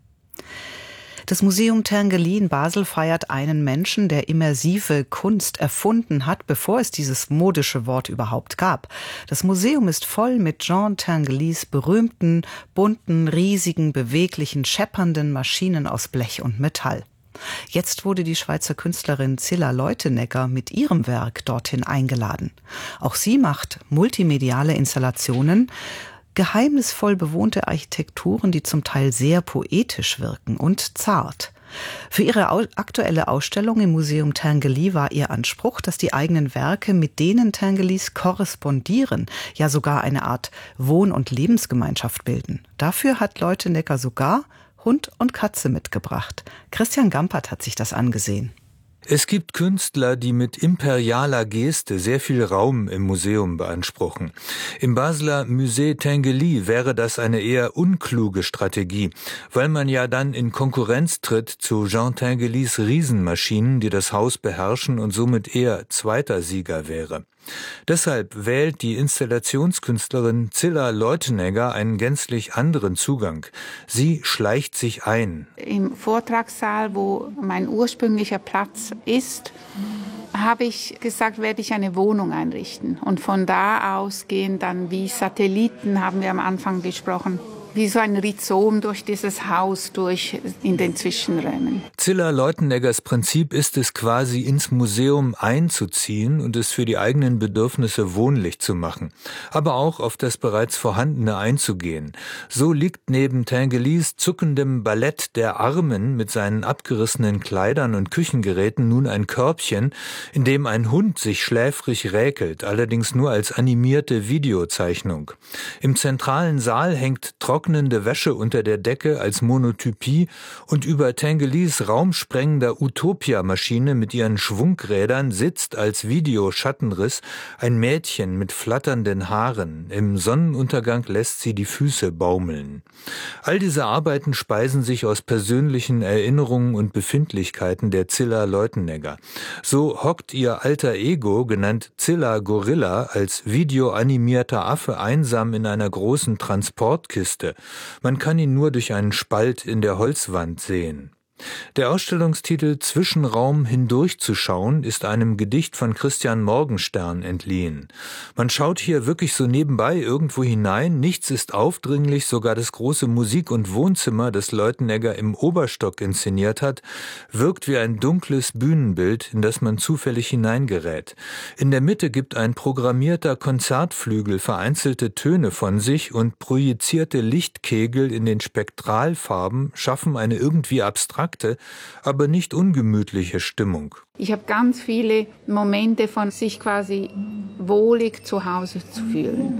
Das Museum Tinguely in Basel feiert einen Menschen, der immersive Kunst erfunden hat, bevor es dieses modische Wort überhaupt gab. Das Museum ist voll mit Jean Tinguelys berühmten, bunten, riesigen, beweglichen, scheppernden Maschinen aus Blech und Metall. Jetzt wurde die Schweizer Künstlerin Zilla Leutenegger mit ihrem Werk dorthin eingeladen. Auch sie macht multimediale Installationen, geheimnisvoll bewohnte Architekturen, die zum Teil sehr poetisch wirken und zart. Für ihre aktuelle Ausstellung im Museum Tinguely war ihr Anspruch, dass die eigenen Werke mit denen Tinguelys korrespondieren, ja sogar eine Art Wohn- und Lebensgemeinschaft bilden. Dafür hat Leutenegger sogar Hund und Katze mitgebracht. Christian Gampert hat sich das angesehen. Es gibt Künstler, die mit imperialer Geste sehr viel Raum im Museum beanspruchen. Im Basler Musée Tinguely wäre das eine eher unkluge Strategie, weil man ja dann in Konkurrenz tritt zu Jean Tinguelys Riesenmaschinen, die das Haus beherrschen und somit eher zweiter Sieger wäre. Deshalb wählt die Installationskünstlerin Zilla Leutenegger einen gänzlich anderen Zugang. Sie schleicht sich ein. Im Vortragssaal, wo mein ursprünglicher Platz ist, habe ich gesagt, werde ich eine Wohnung einrichten. Und von da aus gehen dann wie Satelliten, haben wir am Anfang gesprochen, wie so ein Rhizom durch dieses Haus, durch in den Zwischenräumen. Zilla Leuteneggers Prinzip ist es quasi, ins Museum einzuziehen und es für die eigenen Bedürfnisse wohnlich zu machen, aber auch auf das bereits Vorhandene einzugehen. So liegt neben Tinguelys zuckendem Ballett der Armen mit seinen abgerissenen Kleidern und Küchengeräten nun ein Körbchen, in dem ein Hund sich schläfrig räkelt, allerdings nur als animierte Videozeichnung. Im zentralen Saal hängt trocknende Wäsche unter der Decke als Monotypie und über Tinguelys raumsprengender Utopia-Maschine mit ihren Schwungrädern sitzt als Videoschattenriss ein Mädchen mit flatternden Haaren. Im Sonnenuntergang lässt sie die Füße baumeln. All diese Arbeiten speisen sich aus persönlichen Erinnerungen und Befindlichkeiten der Zilla Leutenegger. So hockt ihr alter Ego, genannt Zilla Gorilla, als videoanimierter Affe einsam in einer großen Transportkiste. Man kann ihn nur durch einen Spalt in der Holzwand sehen. Der Ausstellungstitel »Zwischenraum hindurchzuschauen« ist einem Gedicht von Christian Morgenstern entliehen. Man schaut hier wirklich so nebenbei irgendwo hinein, nichts ist aufdringlich, sogar das große Musik- und Wohnzimmer, das Leutenegger im Oberstock inszeniert hat, wirkt wie ein dunkles Bühnenbild, in das man zufällig hineingerät. In der Mitte gibt ein programmierter Konzertflügel vereinzelte Töne von sich und projizierte Lichtkegel in den Spektralfarben schaffen eine irgendwie abstrakte, aber nicht ungemütliche Stimmung. Ich habe ganz viele Momente von sich quasi wohlig zu Hause zu fühlen.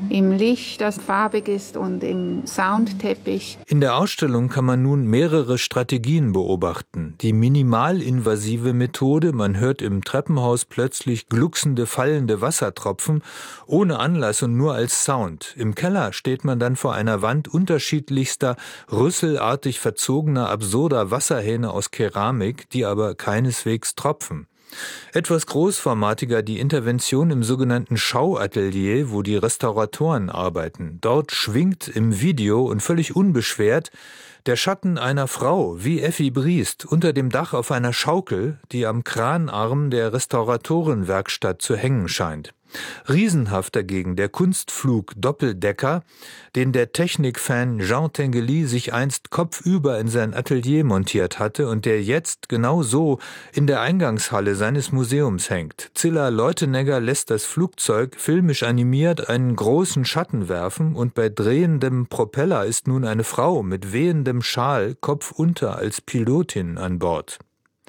im Licht, das farbig ist und im Soundteppich. In der Ausstellung kann man nun mehrere Strategien beobachten. Die minimalinvasive Methode, man hört im Treppenhaus plötzlich glucksende, fallende Wassertropfen, ohne Anlass und nur als Sound. Im Keller steht man dann vor einer Wand unterschiedlichster, rüsselartig verzogener, absurder Wasserhähne aus Keramik, die aber keineswegs tropfen. Etwas großformatiger die Intervention im sogenannten Schauatelier, wo die Restauratoren arbeiten. Dort schwingt im Video und völlig unbeschwert der Schatten einer Frau, wie Effi Briest, unter dem Dach auf einer Schaukel, die am Kranarm der Restauratorenwerkstatt zu hängen scheint. Riesenhaft dagegen der Kunstflug Doppeldecker, den der Technikfan Jean Tinguely sich einst kopfüber in sein Atelier montiert hatte und der jetzt genau so in der Eingangshalle seines Museums hängt. Zilla Leutenegger lässt das Flugzeug filmisch animiert einen großen Schatten werfen und bei drehendem Propeller ist nun eine Frau mit wehendem Schal kopfunter als Pilotin an Bord.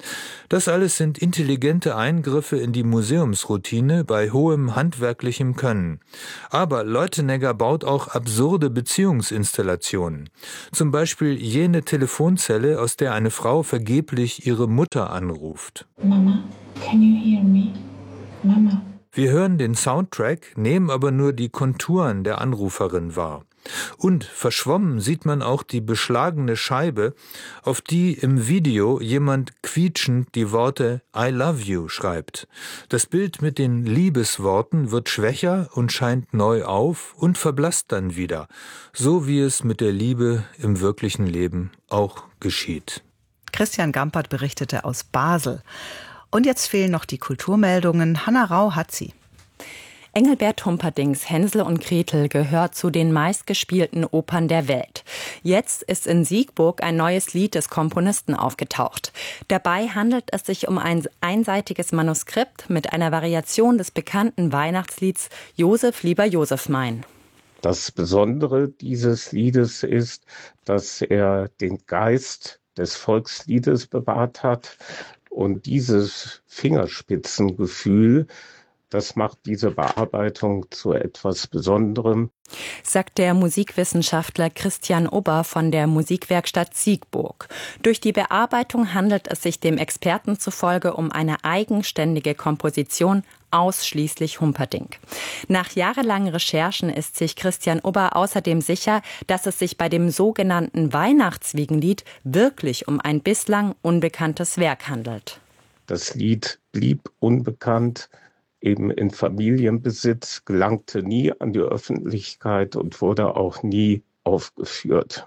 Das alles sind intelligente Eingriffe in die Museumsroutine bei hohem handwerklichem Können. Aber Leutenegger baut auch absurde Beziehungsinstallationen. Zum Beispiel jene Telefonzelle, aus der eine Frau vergeblich ihre Mutter anruft. Mama, can you hear me? Mama. Wir hören den Soundtrack, nehmen aber nur die Konturen der Anruferin wahr. Und verschwommen sieht man auch die beschlagene Scheibe, auf die im Video jemand quietschend die Worte I love you schreibt. Das Bild mit den Liebesworten wird schwächer und scheint neu auf und verblasst dann wieder, so wie es mit der Liebe im wirklichen Leben auch geschieht. Christian Gampert berichtete aus Basel. Und jetzt fehlen noch die Kulturmeldungen. Hanna Rau hat sie. Engelbert Humperdincks Hänsel und Gretel gehört zu den meistgespielten Opern der Welt. Jetzt ist in Siegburg ein neues Lied des Komponisten aufgetaucht. Dabei handelt es sich um ein einseitiges Manuskript mit einer Variation des bekannten Weihnachtslieds Josef, lieber Josef mein. Das Besondere dieses Liedes ist, dass er den Geist des Volksliedes bewahrt hat und dieses Fingerspitzengefühl, das macht diese Bearbeitung zu etwas Besonderem, sagt der Musikwissenschaftler Christian Ober von der Musikwerkstatt Siegburg. Durch die Bearbeitung handelt es sich dem Experten zufolge um eine eigenständige Komposition, ausschließlich Humperdinck. Nach jahrelangen Recherchen ist sich Christian Ober außerdem sicher, dass es sich bei dem sogenannten Weihnachtswiegenlied wirklich um ein bislang unbekanntes Werk handelt. Das Lied blieb unbekannt, eben in Familienbesitz, gelangte nie an die Öffentlichkeit und wurde auch nie aufgeführt.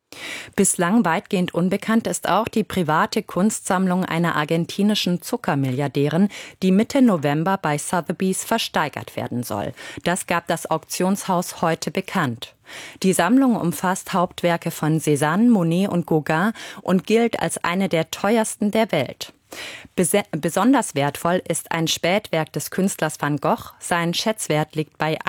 Bislang weitgehend unbekannt ist auch die private Kunstsammlung einer argentinischen Zuckermilliardärin, die Mitte November bei Sotheby's versteigert werden soll. Das gab das Auktionshaus heute bekannt. Die Sammlung umfasst Hauptwerke von Cézanne, Monet und Gauguin und gilt als eine der teuersten der Welt. Besonders wertvoll ist ein Spätwerk des Künstlers Van Gogh. Sein Schätzwert liegt bei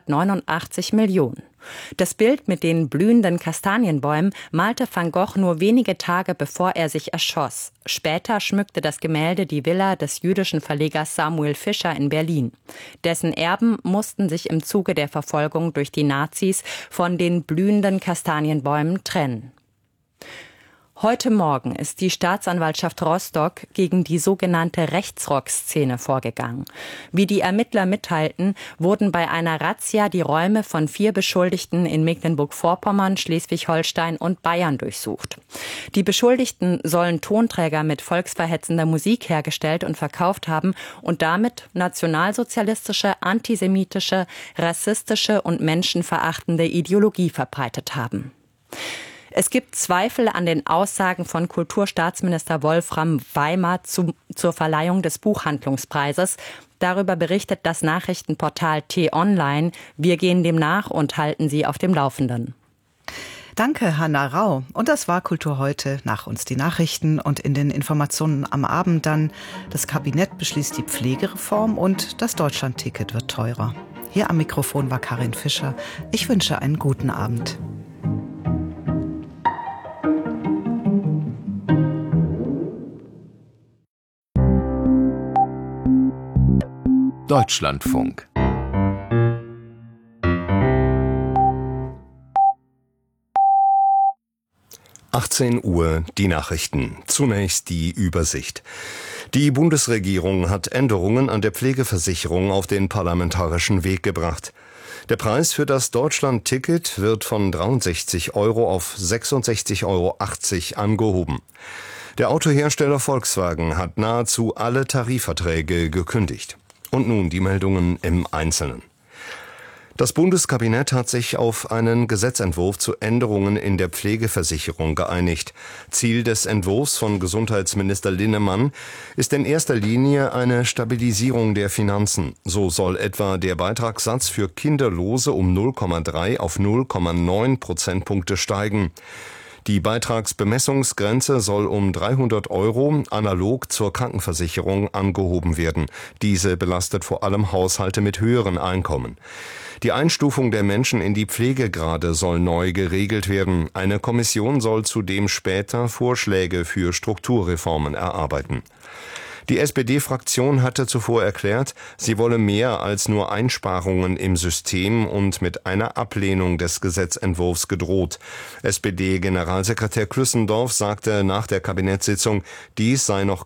189 Millionen. Das Bild mit den blühenden Kastanienbäumen malte Van Gogh nur wenige Tage bevor er sich erschoss. Später schmückte das Gemälde die Villa des jüdischen Verlegers Samuel Fischer in Berlin. Dessen Erben mussten sich im Zuge der Verfolgung durch die Nazis von den blühenden Kastanienbäumen trennen. Heute Morgen ist die Staatsanwaltschaft Rostock gegen die sogenannte Rechtsrock-Szene vorgegangen. Wie die Ermittler mitteilten, wurden bei einer Razzia die Räume von 4 Beschuldigten in Mecklenburg-Vorpommern, Schleswig-Holstein und Bayern durchsucht. Die Beschuldigten sollen Tonträger mit volksverhetzender Musik hergestellt und verkauft haben und damit nationalsozialistische, antisemitische, rassistische und menschenverachtende Ideologie verbreitet haben. Es gibt Zweifel an den Aussagen von Kulturstaatsminister Wolfram Weimar zur Verleihung des Buchhandlungspreises. Darüber berichtet das Nachrichtenportal T-Online. Wir gehen dem nach und halten Sie auf dem Laufenden. Danke, Hanna Rau. Und das war Kultur heute. Nach uns die Nachrichten und in den Informationen am Abend dann: Das Kabinett beschließt die Pflegereform und das Deutschlandticket wird teurer. Hier am Mikrofon war Karin Fischer. Ich wünsche einen guten Abend. Deutschlandfunk 18 Uhr, die Nachrichten. Zunächst die Übersicht. Die Bundesregierung hat Änderungen an der Pflegeversicherung auf den parlamentarischen Weg gebracht. Der Preis für das Deutschland-Ticket wird von 63 € auf 66,80 € angehoben. Der Autohersteller Volkswagen hat nahezu alle Tarifverträge gekündigt. Und nun die Meldungen im Einzelnen. Das Bundeskabinett hat sich auf einen Gesetzentwurf zu Änderungen in der Pflegeversicherung geeinigt. Ziel des Entwurfs von Gesundheitsminister Linnemann ist in erster Linie eine Stabilisierung der Finanzen. So soll etwa der Beitragssatz für Kinderlose um 0,3 auf 0,9 Prozentpunkte steigen. Die Beitragsbemessungsgrenze soll um 300 € analog zur Krankenversicherung angehoben werden. Diese belastet vor allem Haushalte mit höheren Einkommen. Die Einstufung der Menschen in die Pflegegrade soll neu geregelt werden. Eine Kommission soll zudem später Vorschläge für Strukturreformen erarbeiten. Die SPD-Fraktion hatte zuvor erklärt, sie wolle mehr als nur Einsparungen im System und mit einer Ablehnung des Gesetzentwurfs gedroht. SPD-Generalsekretär Klüssendorf sagte nach der Kabinettssitzung, dies sei noch